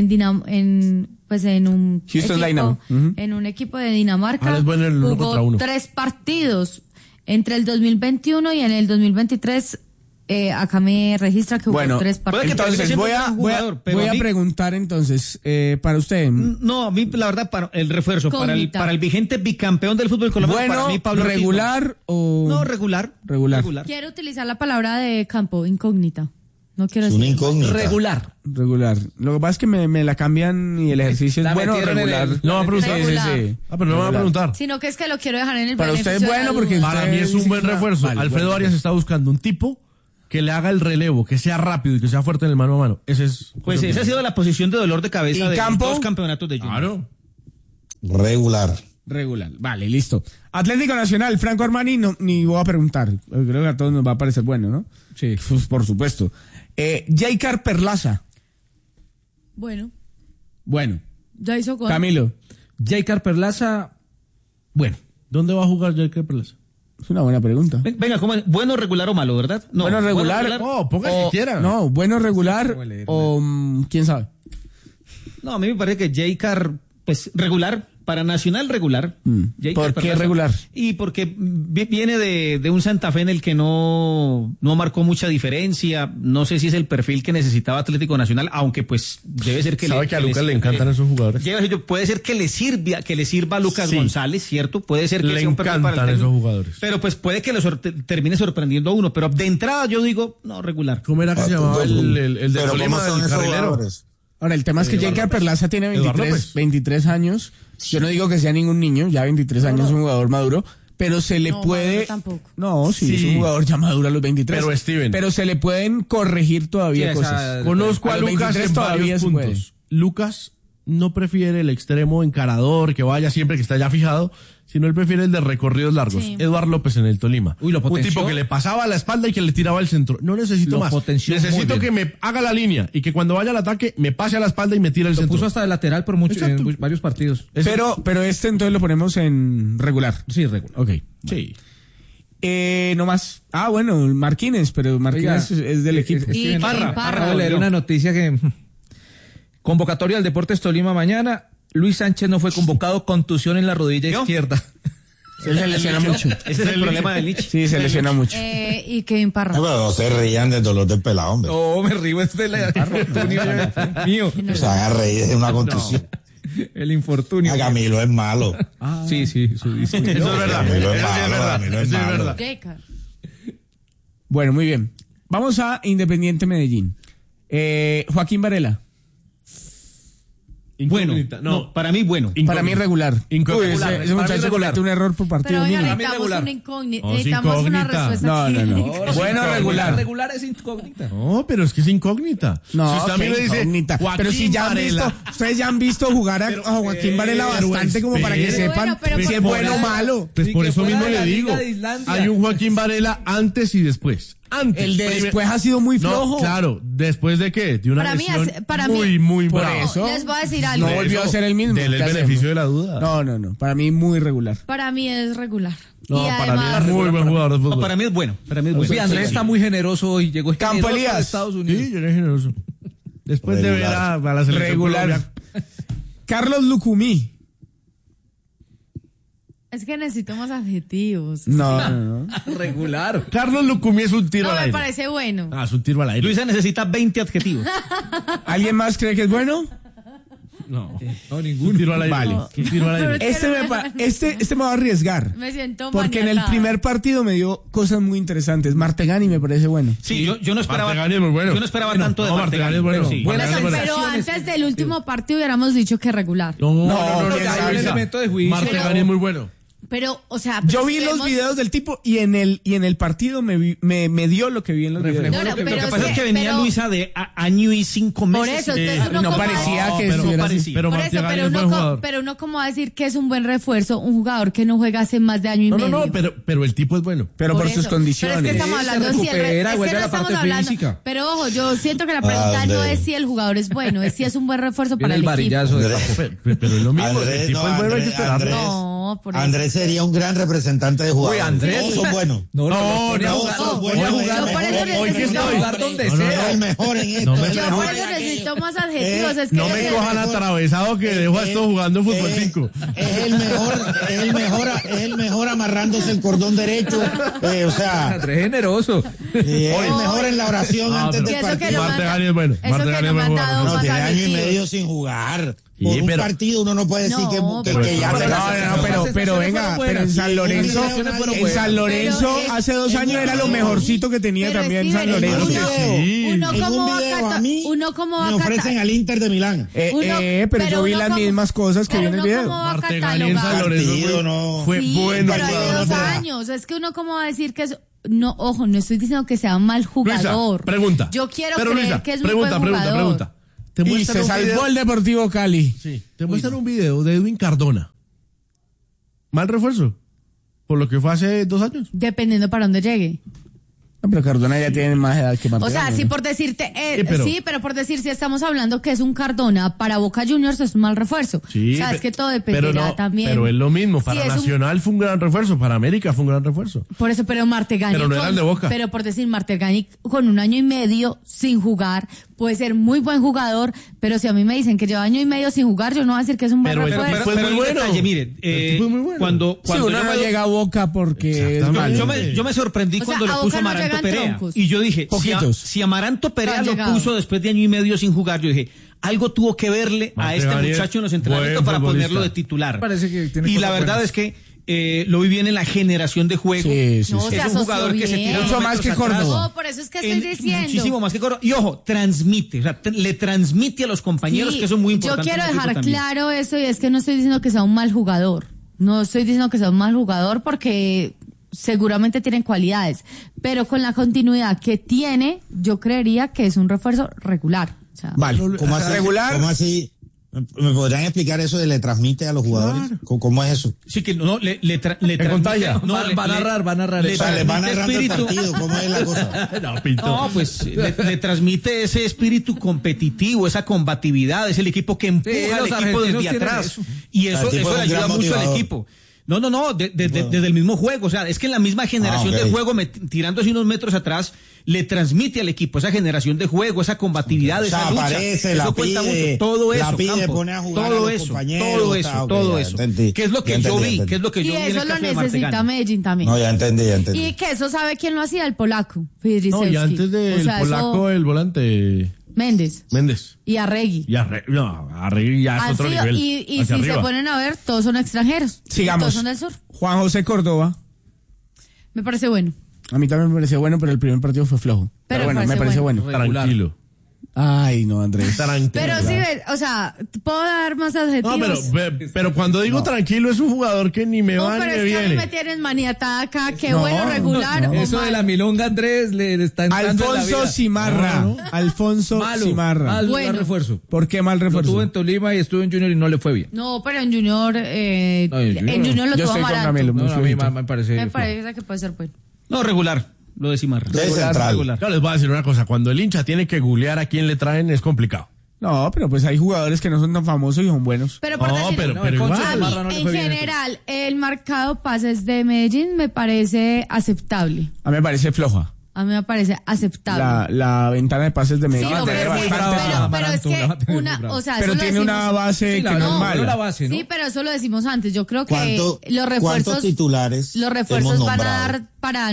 un Houston equipo, Dynamo. Ujú. en un equipo de Dinamarca. Ahora es bueno en el 1 contra Jugó 1. 3 partidos entre el 2021 y en el 2023. Acá me registra que jugó Bueno, 3 puede partidos. que entonces termine siendo voy a, un voy a- jugador, pero voy a a mí- preguntar entonces, para usted, No, a mí la verdad para el refuerzo, Incógnita. para el vigente bicampeón del fútbol colombiano, para bueno, mí Pablo Ortiz, regular o... no, regular. Regular. Quiero utilizar la palabra de campo, incógnita. No quiero Es una decir. incógnita. Regular. Regular. Lo que pasa es que me la cambian y el ejercicio La es bueno o metieron en regular. el- No va a preguntar. Regular. Sí. Ah, pero no me va a preguntar. Sino que es que lo quiero dejar en el Para usted es beneficio de bueno la porque duda. Para mí es un buen refuerzo. Vale, Alfredo bueno. Arias está buscando un tipo que le haga el relevo, que sea rápido y que sea fuerte en el mano a mano. Ese es. Pues esa ha sido la posición de dolor de cabeza ¿Y de Campo? 2 campeonatos de Junior. Claro. Regular. Regular. Vale, listo. Atlético Nacional, Franco Armani, no, ni voy a preguntar. Creo que a todos nos va a parecer bueno, ¿no? Sí. Pues, por supuesto. Jaicar Perlaza. Bueno, Bueno. ya hizo con. Camilo. Jaicar Perlaza, bueno. ¿Dónde va a jugar Jaicar Perlaza? Es una buena pregunta. Venga, ¿cómo es? ¿Bueno, regular o malo, verdad? No, Bueno, regular. No, ponga el que quiera. No, bueno, regular o quién sabe. No, a mí me parece que Jaicar, pues regular, para Nacional regular. Jaicar ¿Por qué Perlaza. regular? Y porque viene de un Santa Fe en el que no marcó mucha diferencia. No sé si es el perfil que necesitaba Atlético Nacional, aunque pues debe ser que Sabe que a Lucas le encantan esos jugadores. Puede ser que le sirva a Lucas Sí. González, ¿cierto? Puede ser que Le sea un perfil para el encantan técnico. esos jugadores. Pero pues puede que termine sorprendiendo a uno. Pero de entrada yo digo, no, regular. ¿Cómo era que se llamaba el de Pero Tolima, ¿cómo son el esos carrilero? jugadores? Ahora, el tema es que Eduardo Jaicar López. Perlaza tiene Eduardo 23, López. 23 años. Yo no digo que sea ningún niño, ya 23 años es un jugador maduro, pero se le No, puede... maduro tampoco. No, sí, Sí. es un jugador ya maduro a los 23. Pero, Steven. Pero se le pueden corregir todavía Sí, esa- cosas. Conozco a los Lucas 23 en todavía varios se puede. puntos. Lucas no prefiere el extremo encarador que vaya siempre que está ya fijado, sino él prefiere el de recorridos largos. Sí. Eduardo López en el Tolima. Uy, lo un potenció. tipo que le pasaba a la espalda y que le tiraba el centro. No necesito Lo más. potenció muy Necesito bien. que me haga la línea y que cuando vaya al ataque me pase a la espalda y me tire el Lo centro. puso hasta de lateral por Exacto. en varios partidos. Pero este entonces lo ponemos en regular. Sí, regular. Ok. Sí. No más. Ah, bueno, Marquínez, pero Marquínez Oiga, es del equipo. Y Steven Parra. Acabo de leer una noticia que... Convocatoria al Deportes Tolima mañana. Luis Sánchez no fue convocado, contusión en la rodilla izquierda. Se lesiona mucho. Ese es el problema del Liche. Sí, se lesiona mucho. Y Kevin Parra. No, pero no se rían del dolor del pelado, hombre. No, me río de la infortunio mío. Se van a reír de una contusión. El infortunio. A Camilo es malo. Sí, sí, eso dice. Eso es verdad. Camilo es Eso sí es malo, verdad. Camilo es Eso es malo. verdad. Jaicar. Bueno, muy bien. Vamos a Independiente Medellín. Joaquín Varela. Bueno, Incógnita. no, para mí bueno. Para mí regular. Incógnita. Uy, ese Para mí muchacho regular. comete un error por partido Pero oiga, mínimo. necesitamos regular. una incógnita. Oh, sí, Necesitamos una incógnita. respuesta No, aquí. no, no. Bueno, regular. Regular es incógnita. No, pero es que es incógnita. No, si usted a mí qué me dice, incógnita. Joaquín Pero si ya han Varela, visto, ustedes ya han visto jugar a Joaquín Varela pero bastante como para que espere. sepan Pero si es por bueno o fuera- malo. Pues Ni por que eso fuera mismo de la le Liga digo, de Islandia. hay un Joaquín Varela antes y después. Antes. El de Primer- después ha sido muy No, flojo. claro, ¿después de qué? De una Para mí, lesión para muy, mí- muy Por brava. eso. Les voy a decir algo. No volvió a ser el mismo. Dele el ¿Qué beneficio hacemos? de la duda. No. Para mí muy regular. Para mí es regular. No, y para mí además, es muy buen jugador de No, fútbol. para mí es bueno. Para mí es bueno. Sí, Andrés está muy generoso hoy. Llegó Campo generoso Elías. de Estados Unidos. Sí, yo era generoso. Después de ver a la selección Regular. colombiana. Carlos Lucumí. es que necesito más adjetivos. No. Regular. Carlos Lucumí es un tiro No, al me aire. parece bueno. Ah, es un tiro al aire. Luisa necesita 20 adjetivos. ¿Alguien más cree que es bueno? No, No, un ninguno. tiro al aire. Vale. Un tiro al aire. Este me va a arriesgar. Me siento Porque en el maniatada. primer partido me dio cosas muy interesantes. Martegani me parece bueno. Sí, yo no esperaba. Martegani es muy bueno. Yo no esperaba tanto de No, Martegani. Martegani es bueno. pero sí. Buenas Pero, sensaciones. antes del último partido hubiéramos dicho que regular. No, No, ya hay un Luisa. elemento de juicio. Martegani es muy bueno. Pero, o sea, Yo vi si los vemos- videos del tipo y en el partido me dio lo que vi en los videos. No, no, Lo pero que pasa es que venía pero- Luisa de año y 5 meses. Por eso, entonces uno no como- parecía que pero, estuviera así. pero Por eso, Martegani pero es buen uno, jugador. pero uno como va a decir que es un buen refuerzo, un jugador que no juega hace más de año y No, medio. no, pero el tipo es bueno. Pero por sus eso. condiciones. Pero es que estamos Se hablando si el recupera, es que vuelve no a la estamos parte hablando. física. Pero ojo, yo siento que la pregunta no es si el jugador es bueno, es si es un buen refuerzo para Viene el el equipo. varillazo de Pero es lo mismo. Andrés, el tipo no, es bueno, hay que Andrés, esperarlo. Andrés. No, por eso. Andrés sería un gran representante de jugadores. Andrés. Todos son buenos. No, No, Todos son buenos. yo Es el por mejor eso en necesito- esto. jugar donde No, no, sea. Es el mejor en esto. No me- es el Yo mejor por eso en necesito más adjetivos. Es que No me cojan atravesado que dejo a estos jugando fútbol 5. Es el mejor amarrándose el cordón derecho. O sea, Andrés generoso. es el mejor en la oración No, antes pero- del Y eso que partido. no Martegani es bueno. Eso que Martegani no es me han buen dado jugador. No, más tiene año y adjetivos. medio sin jugar. por un partido uno no puede decir que ya se pero venga, pero en San Lorenzo, hace 2 años era lo mejorcito que tenía también San Lorenzo. Uno como va a me ofrecen al Inter de Milán. Pero yo vi las mismas cosas que vi en el video. Martegani en San Lorenzo fue bueno. Pero hace 2 años, es que uno cómo va a decir que es... No, ojo, no estoy diciendo que sea un mal jugador. Luisa, pregunta. Yo quiero creer que es un buen jugador. Pregunta. Y se salvó el Deportivo Cali. Sí. Te muestran un video de Edwin Cardona. Mal refuerzo. Por lo que fue hace 2 años. Dependiendo para dónde llegue. No, pero Cardona ya tiene más edad que Martegani. O sea, sí, por decirte, pero por decir, si estamos hablando que es un Cardona para Boca Juniors, es un mal refuerzo. Sí, o sea, es que todo dependerá también. Pero es lo mismo, para Nacional fue un gran refuerzo, para América fue un gran refuerzo. Por eso, pero Martegani. Pero no eran de Boca. Pero por decir, Martegani con 1 año y medio sin jugar, puede ser muy buen jugador, pero si a mí me dicen que lleva 1 año y medio sin jugar, yo no voy a decir que es un buen refuerzo. Pero fue muy bueno. Mire, cuando uno no llega a Boca porque es malo. Yo me sorprendí cuando le puso Amaranto Perea. Y yo dije, si Amaranto Perea lo puso después de 1 año y medio sin jugar, yo dije, algo tuvo que verle a este muchacho en los entrenamientos para ponerlo de titular. Y la verdad es que lo vi bien en la generación de juego. Sí. No, es un jugador que se tira mucho más que Córdoba. No, por eso es que estoy diciendo. Muchísimo más que Córdoba. Y ojo, transmite, o sea, le transmite a los compañeros que son muy importantes. Yo quiero dejar claro eso, y es que no estoy diciendo que sea un mal jugador. No estoy diciendo que sea un mal jugador porque seguramente tienen cualidades, pero con la continuidad que tiene, yo creería que es un refuerzo regular. O sea, vale, ¿cómo así? ¿Regular? ¿Cómo así? ¿Me podrían explicar eso de le transmite a los jugadores? Claro. ¿Cómo es eso? Sí, que no, le transmite. Contagia. No, va a narrar. O sea, le va narrando el partido, ¿cómo es la cosa? No, pues le transmite ese espíritu competitivo, esa combatividad, es el equipo que empuja al equipo desde atrás. Y eso le ayuda mucho al equipo. No, desde el mismo juego, o sea, es que en la misma generación de juego, tirando así unos metros atrás, le transmite al equipo esa generación de juego, esa combatividad, esa lucha. Aparece, eso cuenta mucho. Todo eso, la pide, pone a jugar todo a los eso, compañeros. todo eso. ¿Qué es lo que yo vi? ¿Qué es lo que yo vi? Y eso lo necesita Medellín también. No, ya entendí. Y que eso sabe quién lo hacía, el polaco, Fidrisewski. No, y antes del polaco, el volante... Méndez. Y Arregui. Arregui ya es otro nivel. Y si arriba se ponen a ver, todos son extranjeros. Sigamos. Todos son del sur. Juan José Córdoba. Me parece bueno. A mí también me pareció bueno, pero el primer partido fue flojo. Pero bueno, me pareció bueno. Tranquilo. Ay, no, Andrés. Tranquilo. Pero sí, o sea, puedo dar más adjetivos. No, pero cuando digo tranquilo es un jugador que ni me va ni me viene. Pero es que a mí me tienen maniatada acá, qué bueno, regular. No. Eso de la milonga, Andrés, le está entrando Alfonso Cimarra. Alfonso Cimarra. Mal refuerzo. ¿Por qué mal refuerzo? Estuvo en Tolima y estuvo en Junior y no le fue bien. No, pero en Junior, en Junior lo tuvo Amaranto. A mí me parece que puede ser bueno. No, regular. Lo de Cimarra. Regular. Yo les voy a decir una cosa, cuando el hincha tiene que googlear a quién le traen es complicado. No, pero pues hay jugadores que no son tan famosos y son buenos. Pero por decir, igual. En general, el marcado pases de Medellín me parece aceptable. A mí me parece floja. A mí me parece aceptable. La ventana de pases de Medellín. Sí, pero es que pero tiene una base que no es mala. Base, ¿no? Sí, pero eso lo decimos antes. Yo creo que los refuerzos, ¿cuántos titulares los refuerzos van a dar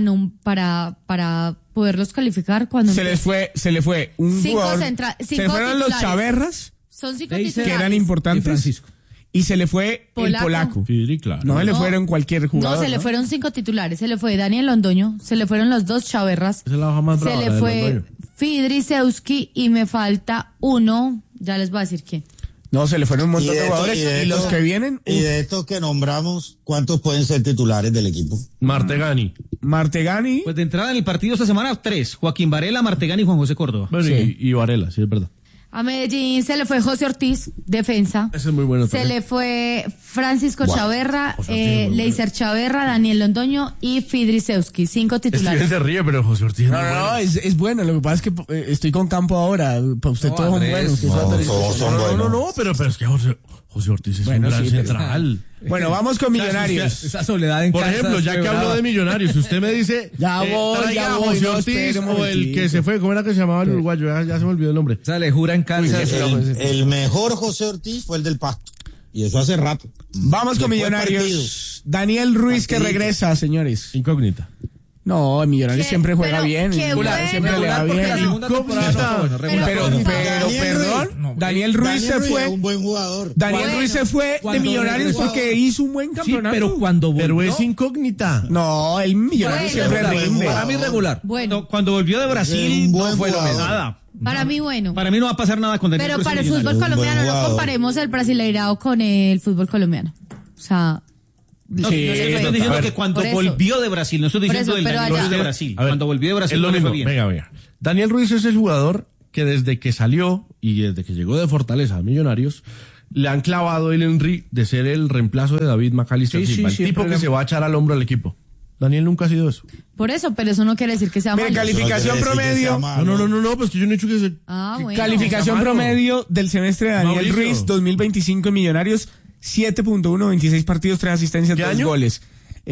para poderlos calificar cuando se le fue un jugador. Se fueron los Chaverras. Son 5 que eran importantes. Y se le fue el polaco. Sí, claro. No se le fueron cualquier jugador. No, se le fueron 5 titulares. Se le fue Daniel Londoño, se le fueron los 2 Chaverras. Esa es la hoja más brava, se le fue Fidrisewski y me falta uno. Ya les voy a decir quién. No, se le fueron un montón de jugadores. Y los que vienen. Y de estos que nombramos, ¿cuántos pueden ser titulares del equipo? Martegani. Pues de entrada en el partido esta semana, 3. Joaquín Varela, Martegani y Juan José Córdoba. Bueno, sí. y Varela, sí, es verdad. A Medellín se le fue José Ortiz, defensa. Ese es muy bueno se también. Le fue Francisco Chaverra, Leiser Chaverra, Daniel Londoño y Fidrisewski. 5 titulares. Se ríe, pero José Ortiz no, es bueno. Lo que pasa es que estoy con campo ahora. Para usted todos son buenos. No, pero es que José Ortiz es un gran central. Bueno, vamos con Millonarios. Esa soledad en Por casa ejemplo, ya que hablo de Millonarios, si usted me dice ya voy, José Ortiz o el que se fue, ¿cómo era que se llamaba el uruguayo? Ya se me olvidó el nombre. O sea, le jura en Kansas. El mejor José Ortiz fue el del Pasto. Y eso hace rato. Vamos con Millonarios. Daniel Ruiz que regresa, señores. Incógnita. No, Millonarios siempre juega pero bien. qué Millonarios siempre le va Porque la bien. segunda temporada no fue bueno, regular. Pero, perdón, Daniel Ruiz se fue. Es un buen jugador. Daniel Ruiz se fue de Cuando Millonarios regresó. porque hizo un buen Sí, campeonato. pero cuando volvió, Pero es incógnita. No, el Millonarios Bueno, siempre rinde. para mí regular. Bueno, Cuando volvió de Es Brasil, un buen no fue jugador. nada. para mí bueno. Para mí no va a pasar nada con Daniel Pero Ruiz en para el Millonarios. fútbol Un buen colombiano no jugador. comparemos el brasileirao con el fútbol colombiano. O sea, No, Sí, yo estoy diciendo que cuando por eso. volvió de Brasil, no estoy Por diciendo eso, del pero Daniel allá- Ruiz de Brasil. A ver, Cuando volvió de Brasil es lo no le mismo. fue bien. Venga. Daniel Ruiz es el jugador que desde que salió y desde que llegó de Fortaleza a Millonarios, le han clavado el Henry de ser el reemplazo de David McAllister Sí, Silva, sí, el tipo siempre que se va a echar al hombro al equipo. Daniel nunca ha sido eso. por eso, pero eso no quiere decir que sea Mire, malo. calificación promedio. No, pues que yo no he dicho que se... Ah, bueno. Calificación Está malo. promedio del semestre de Daniel Mauricio. Ruiz 2025 en Millonarios 7.1, 26 partidos, 3 asistencias, ¿Qué 2 año? goles.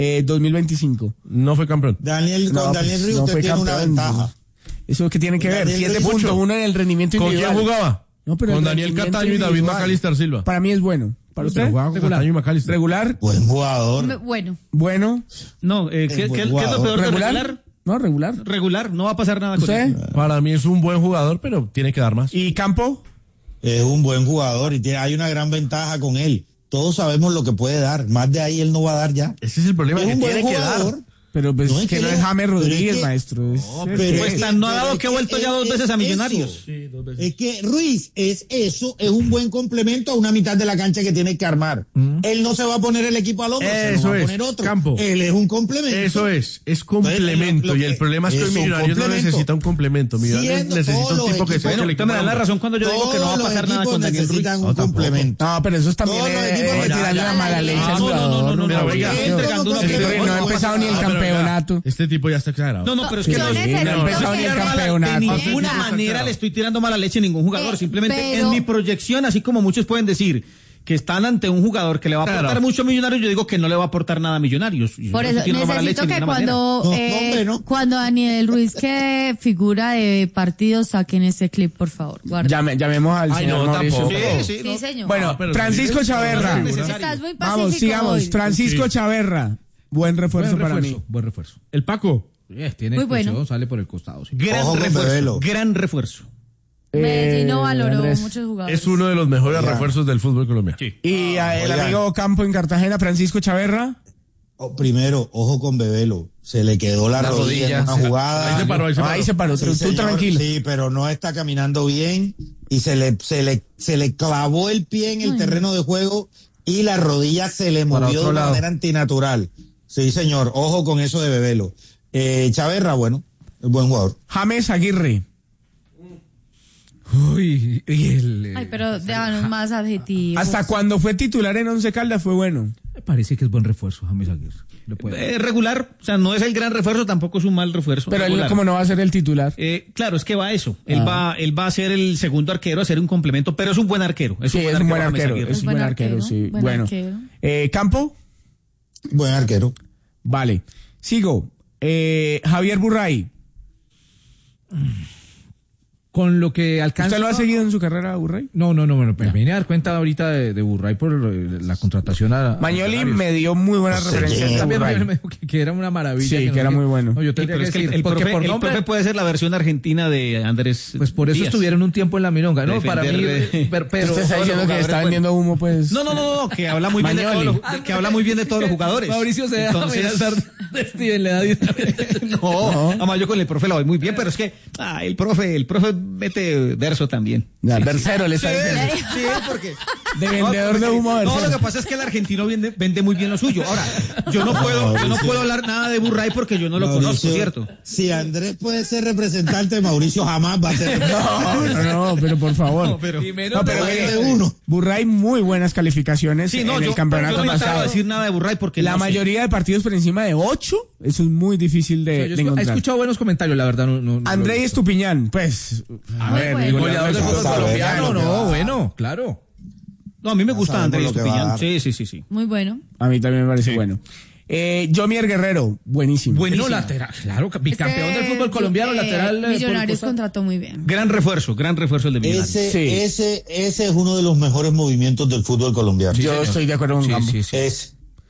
2025. No fue campeón. Con No, Daniel pues, Ruiz no usted fue tiene una campeón. ventaja. ¿Eso qué tiene que ver? Daniel Ruiz 7.1 en el rendimiento ¿Con quién individual. jugaba? No, pero Con el Daniel rendimiento Cataño y David individual. McAllister Silva. Para mí es bueno. ¿Para Pero usted? jugaba con Cataño y McAllister. Regular. Buen jugador. Bueno, Bueno. No, ¿qué es lo peor de Regular. regular? No, regular. Regular, no va a pasar nada con ¿Usted? él. Para mí es un buen jugador, pero tiene que dar más. ¿Y Campo? Es un buen jugador y hay una gran ventaja con él. Todos sabemos lo que puede dar. Más de ahí él no va a dar ya. Ese es el problema, Es que un buen tiene que dar. jugador. Pero pues No, es que no le- es James pero Rodríguez, es que- maestro. Pues tan no ha dado que ha vuelto ya 2 veces a Millonarios. Es que Ruiz es un buen complemento a una mitad de la cancha que tiene que armar. Él no se va a poner el equipo al hombro, se lo Eso va a es, poner otro. Campo. Él es un complemento. Eso es complemento. Lo que- y el problema es que es el un Millonarios no complemento. necesita un complemento. Millonarios Siendo necesita todos un los tipo que equipos- sea Bueno, el usted me da la razón cuando yo digo que no va a Todos pasar los nada con equipos Daniel Ruiz. necesitan un No, tampoco. complemento. No, pero eso también Todos los es equipos tirarle necesitan- la mala leche al No, jugador. no, Mira, porque oiga, está entregando una ¿cómo que Este pelota. no ha empezado ni el pero vea, campeonato. Este tipo ya está exagerado. No, pero es que Yo no, necesito no ha empezado ni el que- campeonato. de No, ninguna manera le estoy tirando mala leche a ningún jugador. Simplemente pero- en mi proyección, así como muchos pueden decir que están ante un jugador que le va a aportar Claro. mucho a Millonarios, yo digo que no le va a aportar nada a Millonarios. Yo por no eso estoy tirando mala necesito leche de que ninguna manera. cuando Daniel Ruiz que figura de partido saquen ese clip, por favor. Guarda. Llamemos al Ay, señor no, Mauricio. tampoco. Sí, señor. Bueno, pero Francisco sí, Chaverra. no es Estás muy pacífico Vamos, sigamos. hoy. Francisco Sí. Chaverra. Buen refuerzo para mí. Buen refuerzo. El Paco. Tiene Muy explosión, bueno. sale por el costado. Sí. Gran Ojo con refuerzo. Bebelo. Gran refuerzo. Medellín no valoró Andrés. muchos jugadores. Es uno de los mejores Oiga. refuerzos del fútbol colombiano. Y el Oigan. amigo Campo en Cartagena, Francisco Chaverra. Primero, ojo con Bebelo. Se le quedó la rodilla en una jugada. Ahí se paró, Ahí se paró. Sí, Tú señor, tranquilo. Sí, pero no está caminando bien y se le clavó el pie en el terreno de juego y la rodilla se le Para movió de otro una lado. manera antinatural. Sí, señor. Ojo con eso de Bebelo. Chaverra, bueno, es buen jugador. James Aguirre. Uy, Ay, pero déjanos más adjetivos. Hasta cuando fue titular en Once Caldas fue bueno. me parece que es buen refuerzo, James Aguirre. Le puede- Regular, o sea, no es el gran refuerzo, tampoco es un mal refuerzo. Pero él regular. como no va a ser el titular. Claro, es que va a eso. Él va a ser el segundo arquero, a ser un complemento, pero es un buen arquero. Sí, es un buen James arquero. Aguirre. Es un buen arquero, sí. buen Bueno. arquero. Campo. Buen arquero. Vale. Sigo. Javier Burray. Con lo que alcanza. ¿Usted lo ha seguido en su carrera, Burray? No, bueno, me vine a dar cuenta ahorita de Burray por la contratación a Mañoli Millonarios. me dio muy buenas referencias de También Burray. me dijo que era una maravilla. Sí, no que era sé qué. muy bueno. No, yo Sí, tendría pero que es que decir, el porque profe, por el nombre, profe puede ser la versión argentina de Andrés. pues por eso Díaz. estuvieron un tiempo en la milonga, ¿no? Defender Para mí, de- pero Usted está diciendo que está vendiendo humo, pues. No, que habla muy bien de Mañoli. todos los, que habla muy bien de todos los jugadores. Mauricio se deja amenazar de Steven, le da No, además yo con el profe la voy muy bien, pero es que el profe mete verso también. Ya, versero le está diciendo. Sí, porque De vendedor de humo, no, versero. lo que pasa es que el argentino vende muy bien lo suyo. Ahora, yo no puedo hablar nada de Burray porque yo no lo conozco, Mauricio, ¿cierto? Si Andrés puede ser representante, Mauricio jamás va a ser No, pero por favor. No, pero- Y menos No, pero de- de uno. Burray muy buenas calificaciones Sí, no, en yo el campeonato no intentaba pasado. decir nada de Burray porque La no sé. mayoría de partidos por encima de 8, eso es muy difícil Yo de he encontrar. escuchado buenos comentarios, la verdad. No, André Estupiñán, pues, a Muy ver, bueno. goleador del fútbol Vamos a ver, colombiano, lo que no, va. bueno, claro. No, a mí me gusta sabemos Andrés lo que va a Estupiñán. dar. Sí. Muy bueno. a mí también me parece bueno. Jomier Guerrero, buenísimo. Bueno, lateral, claro, bicampeón del fútbol colombiano, lateral. por el Millonarios costado. contrató muy bien. Gran refuerzo el de Millonarios. Ese es uno de los mejores movimientos del fútbol colombiano. Yo estoy de acuerdo con Campo. Sí. Es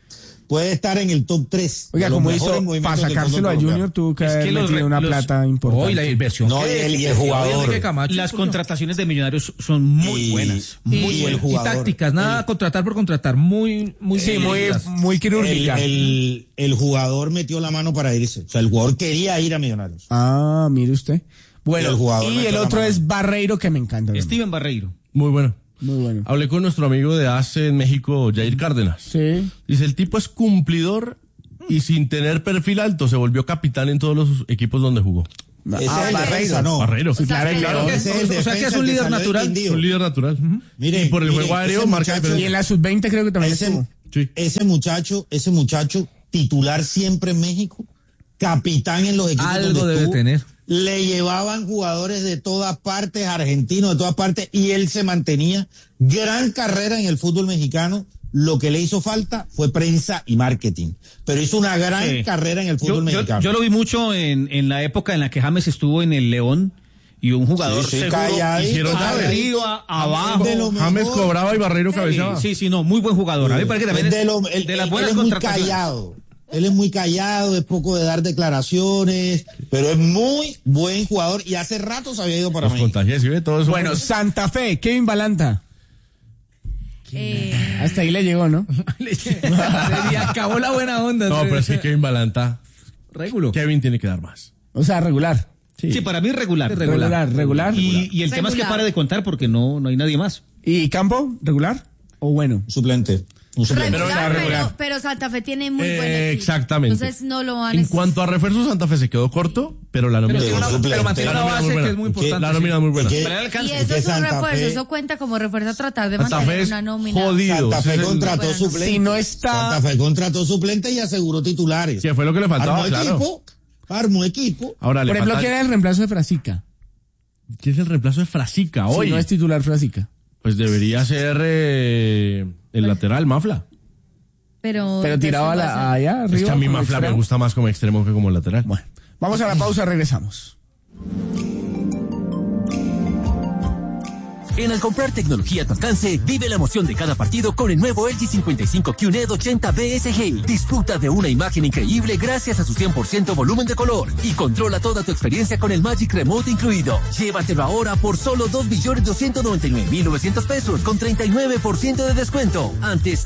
puede estar en el top 3. Oiga, como hizo, para sacárselo a Junior tuvo que haber metido una plata importante. Hoy la inversión. No, y el jugador. Las contrataciones de Millonarios son muy buenas. Muy buenas. Y tácticas, nada contratar por contratar. Muy quirúrgica. El jugador metió la mano para irse. O sea, el jugador quería ir a Millonarios. Ah, mire usted. Bueno, y el otro es Barreiro, que me encanta. Steven Barreiro. Muy bueno. Muy bueno. Hablé con nuestro amigo de ACE en México, Jair Cárdenas. Sí. Dice, el tipo es cumplidor y sin tener perfil alto se volvió capitán en todos los equipos donde jugó. Ese es el defensa, ¿no? Barreiro. Sí, claro, o sea que es un líder natural. Un líder natural. Miren, y por el juego aéreo marca diferencia. Y en la sub-20 creo que también estuvo. Sí. Ese muchacho titular siempre en México, capitán en los equipos Algo donde debe estuvo, tener. le llevaban jugadores de todas partes, argentinos de todas partes, y él se mantenía. Gran carrera en el fútbol mexicano. Lo que le hizo falta fue prensa y marketing, pero hizo una gran carrera en el fútbol mexicano. Yo lo vi mucho en la época en la que James estuvo en el León, y un jugador seguro, hicieron arriba, abajo. James cobraba y Barreiro cabeceaba. Sí, no, muy buen jugador. A mí me parece que también es de las buenas él es muy contrataciones. callado. Él es muy callado, es poco de dar declaraciones, pero es muy buen jugador y hace rato se había ido para México. Contagios, ¿sí ve? Todo eso. Bueno, Santa Fe, Kevin Balanta. Hasta ahí le llegó, ¿no? Se acabó la buena onda. No, pero es que Kevin Balanta. Regulo. Kevin tiene que dar más. O sea, regular. Sí, para mí regular. Regular. Y el tema es que pare de contar porque no hay nadie más. ¿Y Campo? ¿Regular? ¿O bueno? Suplente. Pero Santa Fe tiene muy buen equipo. Exactamente. Entonces no lo van a En cuanto a refuerzos, Santa Fe se quedó corto, pero la nómina pero mantiene una base que es muy importante. La nómina es muy buena. Y eso es un refuerzo, eso cuenta como refuerzo a tratar de mantener una nómina. Jodido. Santa Fe contrató suplente. Si no está... Santa Fe contrató suplente y aseguró titulares. Sí, fue lo que le faltaba, Armó equipo. Ahora, por ejemplo, ¿quién es el reemplazo de Frasica? ¿Quién es el reemplazo de Frasica hoy? Si no es titular Frasica. Pues debería ser el lateral, Mafla. Pero tiraba allá arriba. Es que a mí Mafla me gusta más como extremo que como lateral. Bueno, vamos a la pausa, regresamos. En Al comprar tecnología a tu alcance, vive la emoción de cada partido con el nuevo LG 55 QNED 80 BSG. Disfruta de una imagen increíble gracias a su 100% volumen de color y controla toda tu experiencia con el Magic Remote incluido. Llévatelo ahora por solo 2.299.900 pesos con 39% de descuento. Antes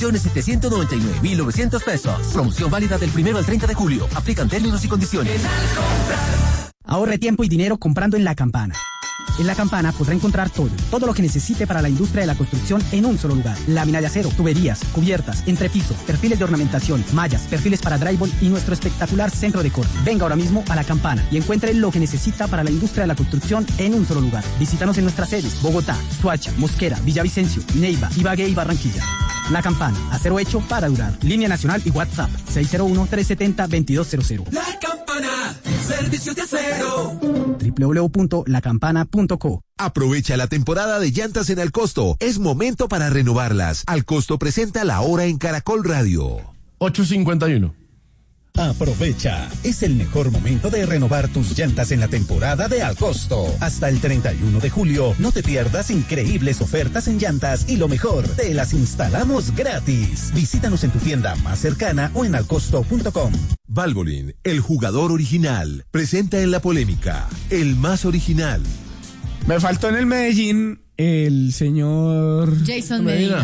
3.799.900 pesos. Promoción válida del 1 al 30 de julio. Aplican términos y condiciones. Ahorre tiempo y dinero comprando en La Campana. En La Campana podrá encontrar todo lo que necesite para la industria de la construcción en un solo lugar. Lámina de acero, tuberías, cubiertas, entrepiso, perfiles de ornamentación, mallas, perfiles para drywall y nuestro espectacular centro de corte. Venga ahora mismo a La Campana y encuentre lo que necesita para la industria de la construcción en un solo lugar. Visítanos en nuestras sedes: Bogotá, Soacha, Mosquera, Villavicencio, Neiva, Ibagué y Barranquilla. La Campana, acero hecho para durar. Línea nacional y WhatsApp 601-370-2200. La Campana, servicios de acero. www.lacampana.co. Aprovecha la temporada de llantas en Al Costo. Es momento para renovarlas. Al Costo presenta La Hora en Caracol Radio. 8:51. Aprovecha, es el mejor momento de renovar tus llantas en la temporada de Al Costo. Hasta el 31 de julio, no te pierdas increíbles ofertas en llantas y lo mejor, te las instalamos gratis. Visítanos en tu tienda más cercana o en alcosto.com. Valvoline, el jugador original, presenta en la polémica, el más original. Me faltó en el Medellín el señor... Jason Medina.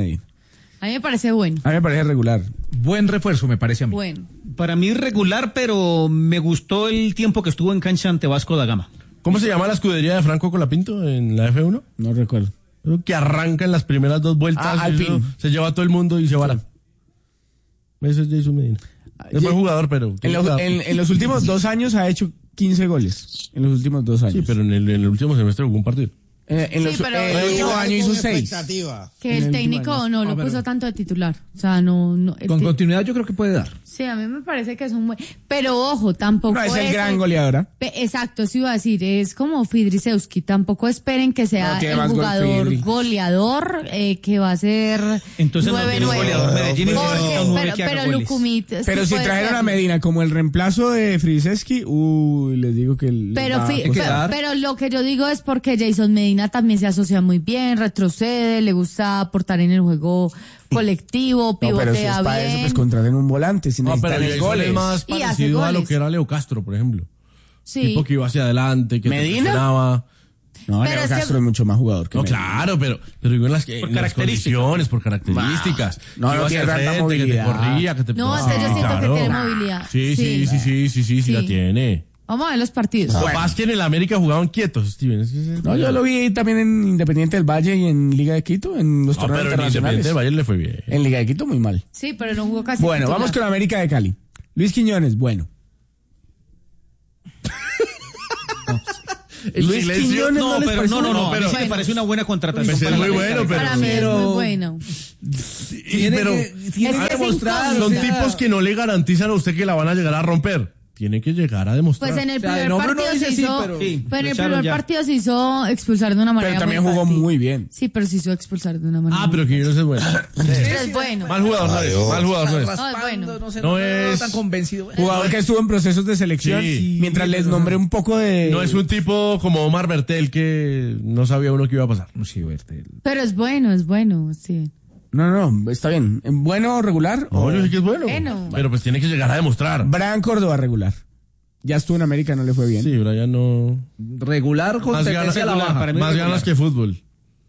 A mí me parece bueno. A mí me parece regular. Buen refuerzo, me parece a mí. Bueno. Para mí regular, pero me gustó el tiempo que estuvo en cancha ante Vasco da Gama. ¿Cómo se llama la escudería de Franco Colapinto en la F1? No recuerdo. Que arranca en las primeras 2 vueltas. Se lleva a todo el mundo y se va. Eso es Jason Medina. Es buen jugador, pero... En los últimos 2 años ha hecho 15 goles. En los últimos 2 años. Sí, pero en el último semestre jugó un partido. En el último año hizo 6. Que el técnico no lo puso tanto de titular. O sea, no. Con continuidad yo creo que puede dar. Sí, a mí me parece que es un buen... Pero ojo, tampoco no, es el gran goleador. Exacto, eso iba a decir. Es como Fidrisewski. Tampoco esperen que sea el jugador goleador que va a ser 9-9. Entonces no tiene un goleador Medellín. Pero Lucumit... Pero si trajeron a Medina como el reemplazo de Fidrisewski, les digo que... Pero lo que yo digo es porque Jason Medina Medina también se asocia muy bien, retrocede, le gusta aportar en el juego colectivo, No, pero si es pivotea para bien. eso, pues contraten un volante, si No, pero necesitan Jason goles. es más Y hace parecido a lo goles. que era Leo Castro, por ejemplo. Sí. Tipo que iba hacia adelante, que te ¿Medina? presionaba. No, Pero Leo es que- Castro es mucho más jugador que No, Medina. claro, pero digo en las condiciones, por características. No, Que no iba tiene hacia el tanta frente, que te movilidad. corría, que te... No, entonces yo siento que tiene movilidad. Sí, la tiene. Vamos a ver los partidos. Los papás que en el América jugaban quietos, Steven. No, yo lo vi también en Independiente del Valle y en Liga de Quito, en los No, torneos pero en Independiente internacionales. del Valle le fue bien. En Liga de Quito muy mal. Sí, pero no jugó casi Bueno, titular. vamos con América de Cali. Luis Quiñones, bueno. El Luis silencio. Quiñones No, les pero parece no, bueno? a mí sí me parece una buena contratación. Pues es para muy la bueno, América. Para mí es muy bueno. Tiene pero tiene que demostrar, son o sea- tipos que no le garantizan a usted que la van a llegar a romper. Tiene que llegar a demostrar. Pues en el O sea, primer de nombre uno partido dice se sí, hizo, pero- Sí, pero en lo el echaron primer ya. partido se hizo expulsar de una manera Pero también muy jugó fácil. muy bien. Sí, pero se hizo expulsar de una manera. Ah, pero Quiñones es bueno. Pero es bueno. Mal jugador no es. Adiós. Mal jugador no es. No, es bueno. No es- tan convencido. Jugador que estuvo en procesos de selección. Sí. Mientras les nombré un poco de... No es un tipo como Omar Bertel que no sabía uno qué iba a pasar. Sí, Bertel. Pero es bueno, sí. No, está bien. ¿Bueno o regular? No, yo sé que es bueno. Bueno. Pero pues tiene que llegar a demostrar. Brian Córdoba, regular. Ya estuvo en América, no le fue bien. Sí, Brian no. Regular con Más ganas, tendencia a la baja. para mí más regular. ganas que fútbol.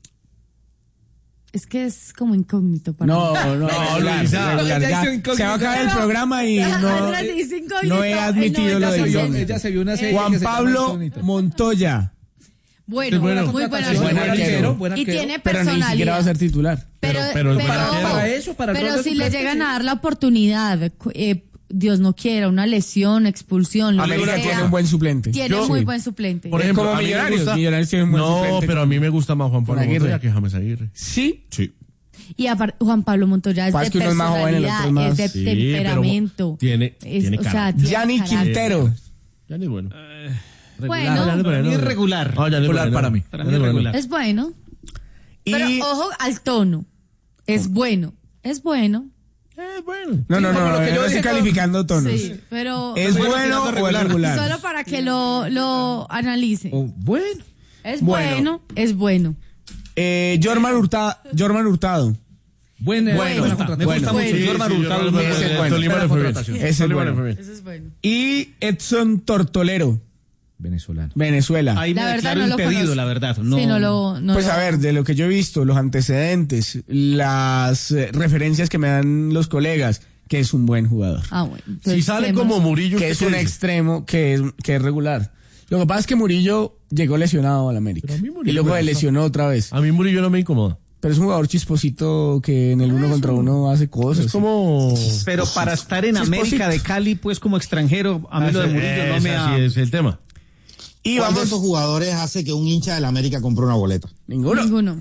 Es que es como incógnito para No, mí. regular, Luisa. regular. Ya Ya, hizo incógnito. se va a acabar el programa y Andrés dice incógnito, no he admitido no, lo de ella se vio- incógnito. Ella se vio una serie Juan que se llama Pablo Incógnita. Montoya, Bueno, Es bueno. muy buena. Buen arquero. buen Y arquero. tiene pero ni siquiera va a personalidad. ser titular. pero es buen arquero. Para eso, para el pero rol de si le suplente, llegan sí. a dar la oportunidad, Dios no quiera, una lesión, expulsión, lo que América sea, tiene un buen suplente. tiene Yo- muy sí. buen suplente. Por ejemplo, como a mí me Millonarios. gusta- Millonarios tiene un buen No, suplente. pero a mí me gusta más Juan Pablo Con Aguirre. Montoya que James Aguirre. Sí. Sí. Y aparte, Juan Pablo Montoya es Pasa de que uno es más joven, el otro es personalidad, más- es de Sí, temperamento. pero tiene o sea, cara. tiene Gianni carácter. Quintero. Ya ni bueno. Bueno, Para mí es regular. No, ya ni Regular bueno. para mí. Para mí es regular. es bueno. Y... Pero ojo al tono. Es bueno. Es bueno. Bueno. No, como lo que yo no estoy dije, calificando tonos. Sí, pero ¿Es Bueno, bueno tirando o es regular. regular? solo para que lo analicen. Oh, bueno. Es Bueno. bueno, es bueno. Jorman Hurtado. Buena Bueno. contratación. Me gusta Bueno. mucho. Jorman Hurtado es muy Ese es bueno. bueno. Tolima le fue bien. contratación. Ese es Tolima bueno. le fue bien. Eso es bueno. Y Edson Tortolero, Venezolano. Venezuela. Ahí me La verdad declaro no lo impedido, conozco. la verdad. Sí, no lo... Pues a ver, de lo que yo he visto, los antecedentes, las referencias que me dan los colegas, que es un buen jugador. Ah, bueno. Si Entonces, sale tenemos- como Murillo, Que ¿usted es qué un dice? extremo que es regular. Lo que pasa es que Murillo llegó lesionado al América. Pero a mí Murillo Y luego me se gusta. lesionó otra vez. A mí Murillo no me incomoda. Pero es un jugador chisposito que en el uno contra uno hace cosas. Es como... Pero para estar en Chisposito. América de Cali, pues como extranjero, a mí lo de Murillo no me ha... Así es el tema. Y ¿Cuál de vamos... esos jugadores hace que un hincha del América compre una boleta? Ninguno. Ninguno.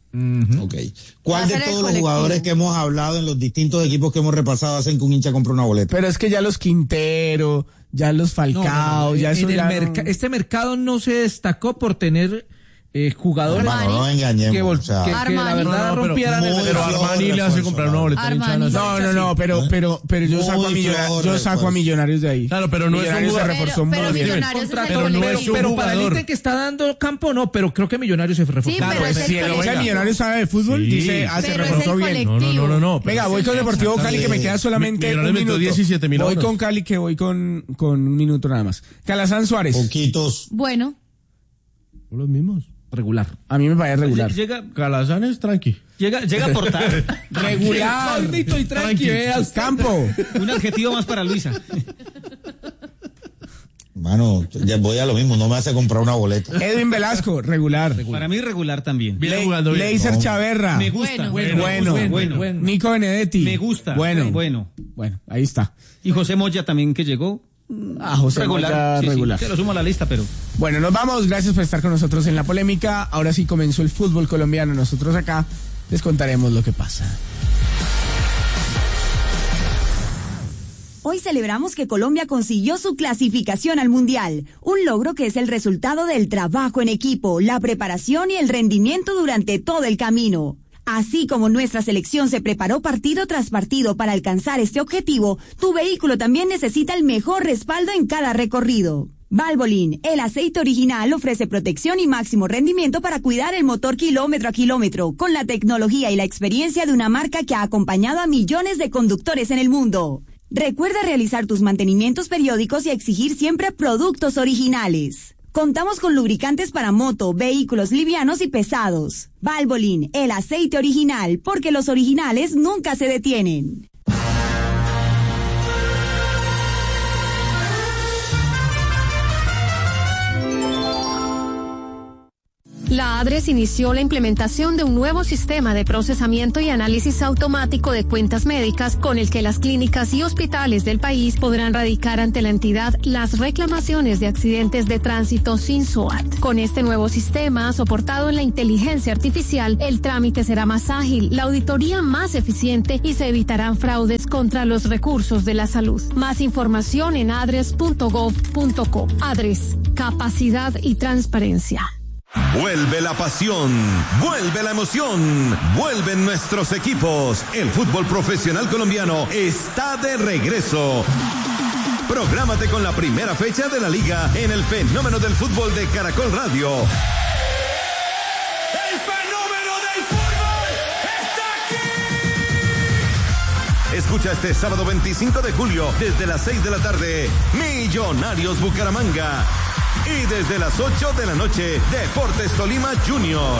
Ok. ¿Cuál de Va a ser el todos los colectivo. jugadores que hemos hablado en los distintos equipos que hemos repasado hacen que un hincha compre una boleta? Pero es que ya los Quintero, ya los Falcao, ya eso En el ya no- este mercado no se destacó por tener jugadores Hermano, no nos engañemos. que, o sea, que la Armani. verdad pero rompieran el muy Pero mercado. flojo Armani le hace refuerzo, comprar una ¿no? boleta de hinchada Armani. nacional. pero yo saco a Muy Millonarios, flojo yo saco a refuerzo. Millonarios de ahí. Claro, pero no es un Millonarios se jugador. reforzó Pero muy bien. Millonarios es el Pero no es colectivo. un Pero para el jugador. ítem que está dando campo, no, pero creo que Millonarios se reforzó. Sí, Claro, pero es Si el el hincha de colectivo. Millonarios sabe de fútbol, Sí. dice, se Pero es el reforzó bien. colectivo. No. Venga, voy con Deportivo Cali que me queda solamente Millonarios un metió minuto. 17.000 Voy horas. con Cali que voy con un minuto nada más. Calazán Suárez. Poquitos. Bueno, Son los mismos. regular. A mí me parece regular. Calazán es tranqui. Llega a aportar. Regular. Maldito y tranqui, vea usted. Campo. Un adjetivo más para Luisa. Mano, ya voy a lo mismo, no me hace comprar una boleta. Edwin Velasco, regular. Para mí regular también. Viene jugando bien. Leiser No. Chaverra. Me gusta. Bueno. Nico Benedetti. Me gusta. Bueno. Bueno. Bueno, ahí está. Y José Moya también que llegó. José regular. Moya, Sí, regular. te lo sumo a la lista, pero... Bueno, nos vamos. Gracias por estar con nosotros en la polémica. Ahora sí comenzó el fútbol colombiano. Nosotros acá les contaremos lo que pasa. Hoy celebramos que Colombia consiguió su clasificación al Mundial, un logro que es el resultado del trabajo en equipo, la preparación y el rendimiento durante todo el camino. Así como nuestra selección se preparó partido tras partido para alcanzar este objetivo, tu vehículo también necesita el mejor respaldo en cada recorrido. Valvoline, el aceite original, ofrece protección y máximo rendimiento para cuidar el motor kilómetro a kilómetro, con la tecnología y la experiencia de una marca que ha acompañado a millones de conductores en el mundo. Recuerda realizar tus mantenimientos periódicos y exigir siempre productos originales. Contamos con lubricantes para moto, vehículos livianos y pesados. Valvoline, el aceite original, porque los originales nunca se detienen. La ADRES inició la implementación de un nuevo sistema de procesamiento y análisis automático de cuentas médicas con el que las clínicas y hospitales del país podrán radicar ante la entidad las reclamaciones de accidentes de tránsito sin SOAT. Con este nuevo sistema, soportado en la inteligencia artificial, el trámite será más ágil, la auditoría más eficiente y se evitarán fraudes contra los recursos de la salud. Más información en adres.gov.co. ADRES, capacidad y transparencia. Vuelve la pasión, vuelve la emoción, vuelven nuestros equipos. El fútbol profesional colombiano está de regreso. Prográmate con la primera fecha de la liga en el fenómeno del fútbol de Caracol Radio. ¡El fenómeno del fútbol está aquí! Escucha este sábado 25 de julio desde las 6 de la tarde, Millonarios Bucaramanga. Y desde las 8 de la noche, Deportes Tolima Junior.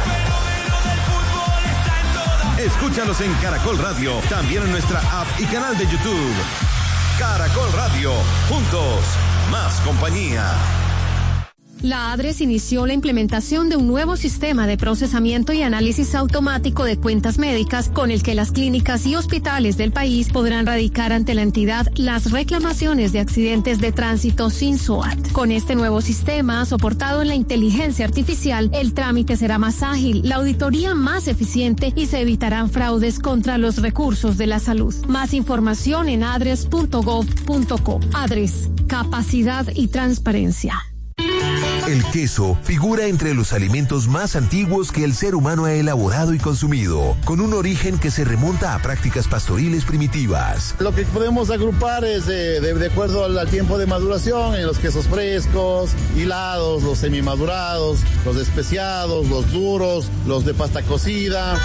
Escúchalos en Caracol Radio, también en nuestra app y canal de YouTube. Caracol Radio, juntos, más compañía. La ADRES inició la implementación de un nuevo sistema de procesamiento y análisis automático de cuentas médicas con el que las clínicas y hospitales del país podrán radicar ante la entidad las reclamaciones de accidentes de tránsito sin SOAT. Con este nuevo sistema, soportado en la inteligencia artificial, el trámite será más ágil, la auditoría más eficiente y se evitarán fraudes contra los recursos de la salud. Más información en adres.gov.co. ADRES, capacidad y transparencia. El queso figura entre los alimentos más antiguos que el ser humano ha elaborado y consumido, con un origen que se remonta a prácticas pastoriles primitivas. Lo que podemos agrupar es de acuerdo al tiempo de maduración, en los quesos frescos, hilados, los semimadurados, los especiados, los duros, los de pasta cocida.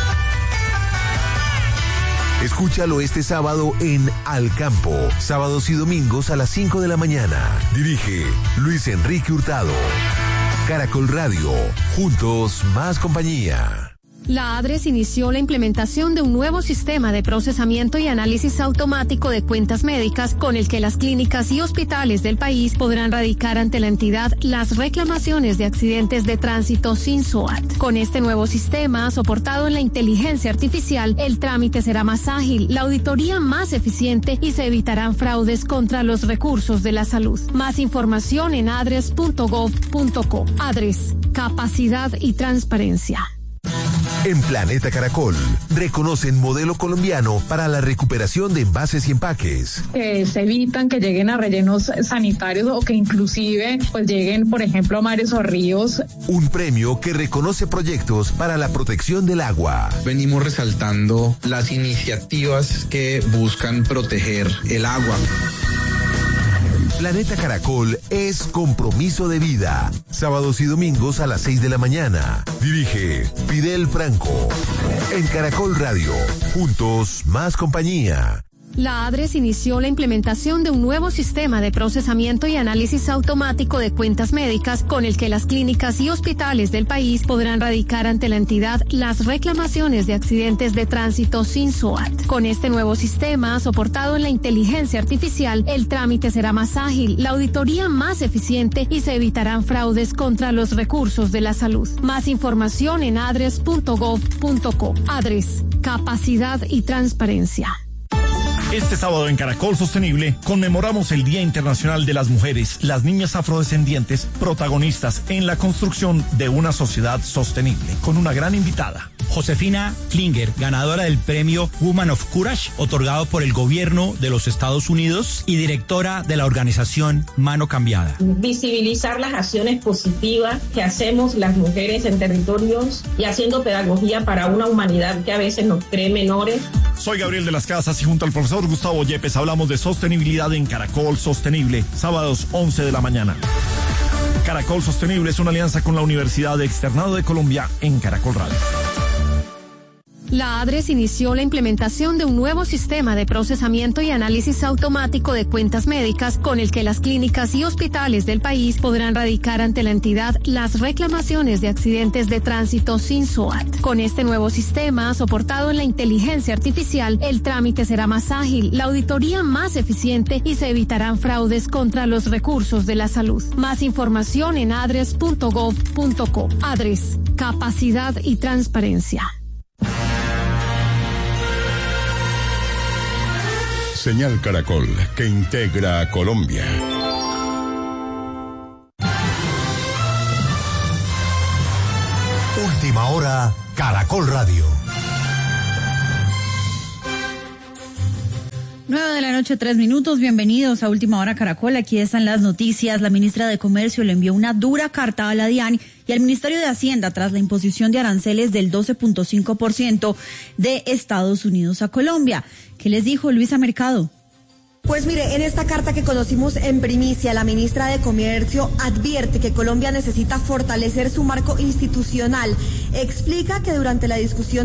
Escúchalo este sábado en Al Campo, sábados y domingos a las 5 de la mañana. Dirige Luis Enrique Hurtado. Caracol Radio, juntos más compañía. La ADRES inició la implementación de un nuevo sistema de procesamiento y análisis automático de cuentas médicas con el que las clínicas y hospitales del país podrán radicar ante la entidad las reclamaciones de accidentes de tránsito sin SOAT. Con este nuevo sistema, soportado en la inteligencia artificial, el trámite será más ágil, la auditoría más eficiente y se evitarán fraudes contra los recursos de la salud. Más información en adres.gov.co. ADRES, capacidad y transparencia. En Planeta Caracol, reconocen modelo colombiano para la recuperación de envases y empaques. Que se evitan que lleguen a rellenos sanitarios o que inclusive pues lleguen, por ejemplo, a mares o ríos. Un premio que reconoce proyectos para la protección del agua. Venimos resaltando las iniciativas que buscan proteger el agua. Planeta Caracol es compromiso de vida. Sábados y domingos a las 6 de la mañana. Dirige Fidel Franco. En Caracol Radio, juntos más compañía. La ADRES inició la implementación de un nuevo sistema de procesamiento y análisis automático de cuentas médicas con el que las clínicas y hospitales del país podrán radicar ante la entidad las reclamaciones de accidentes de tránsito sin SOAT. Con este nuevo sistema, soportado en la inteligencia artificial, el trámite será más ágil, la auditoría más eficiente y se evitarán fraudes contra los recursos de la salud. Más información en adres.gov.co. ADRES, capacidad y transparencia. Este sábado en Caracol Sostenible conmemoramos el Día Internacional de las Mujeres, las niñas afrodescendientes, protagonistas en la construcción de una sociedad sostenible, con una gran invitada. Josefina Klinger, ganadora del premio Woman of Courage, otorgado por el gobierno de los Estados Unidos y directora de la organización Mano Cambiada. Visibilizar las acciones positivas que hacemos las mujeres en territorios y haciendo pedagogía para una humanidad que a veces nos cree menores. Soy Gabriel de las Casas y junto al profesor Gustavo Yepes hablamos de sostenibilidad en Caracol Sostenible, sábados 11 de la mañana. Caracol Sostenible es una alianza con la Universidad de Externado de Colombia en Caracol Radio. La ADRES inició la implementación de un nuevo sistema de procesamiento y análisis automático de cuentas médicas con el que las clínicas y hospitales del país podrán radicar ante la entidad las reclamaciones de accidentes de tránsito sin SOAT. Con este nuevo sistema, soportado en la inteligencia artificial, el trámite será más ágil, la auditoría más eficiente y se evitarán fraudes contra los recursos de la salud. Más información en adres.gov.co. ADRES, capacidad y transparencia. Señal Caracol, que integra a Colombia. Última hora, Caracol Radio. 9:03 a.m. Bienvenidos a Última Hora Caracol. Aquí están las noticias. La ministra de Comercio le envió una dura carta a la DIAN y al Ministerio de Hacienda tras la imposición de aranceles del 12.5% de Estados Unidos a Colombia. ¿Qué les dijo Luisa Mercado? Pues mire, en esta carta que conocimos en primicia, la ministra de Comercio advierte que Colombia necesita fortalecer su marco institucional. Explica que durante la discusión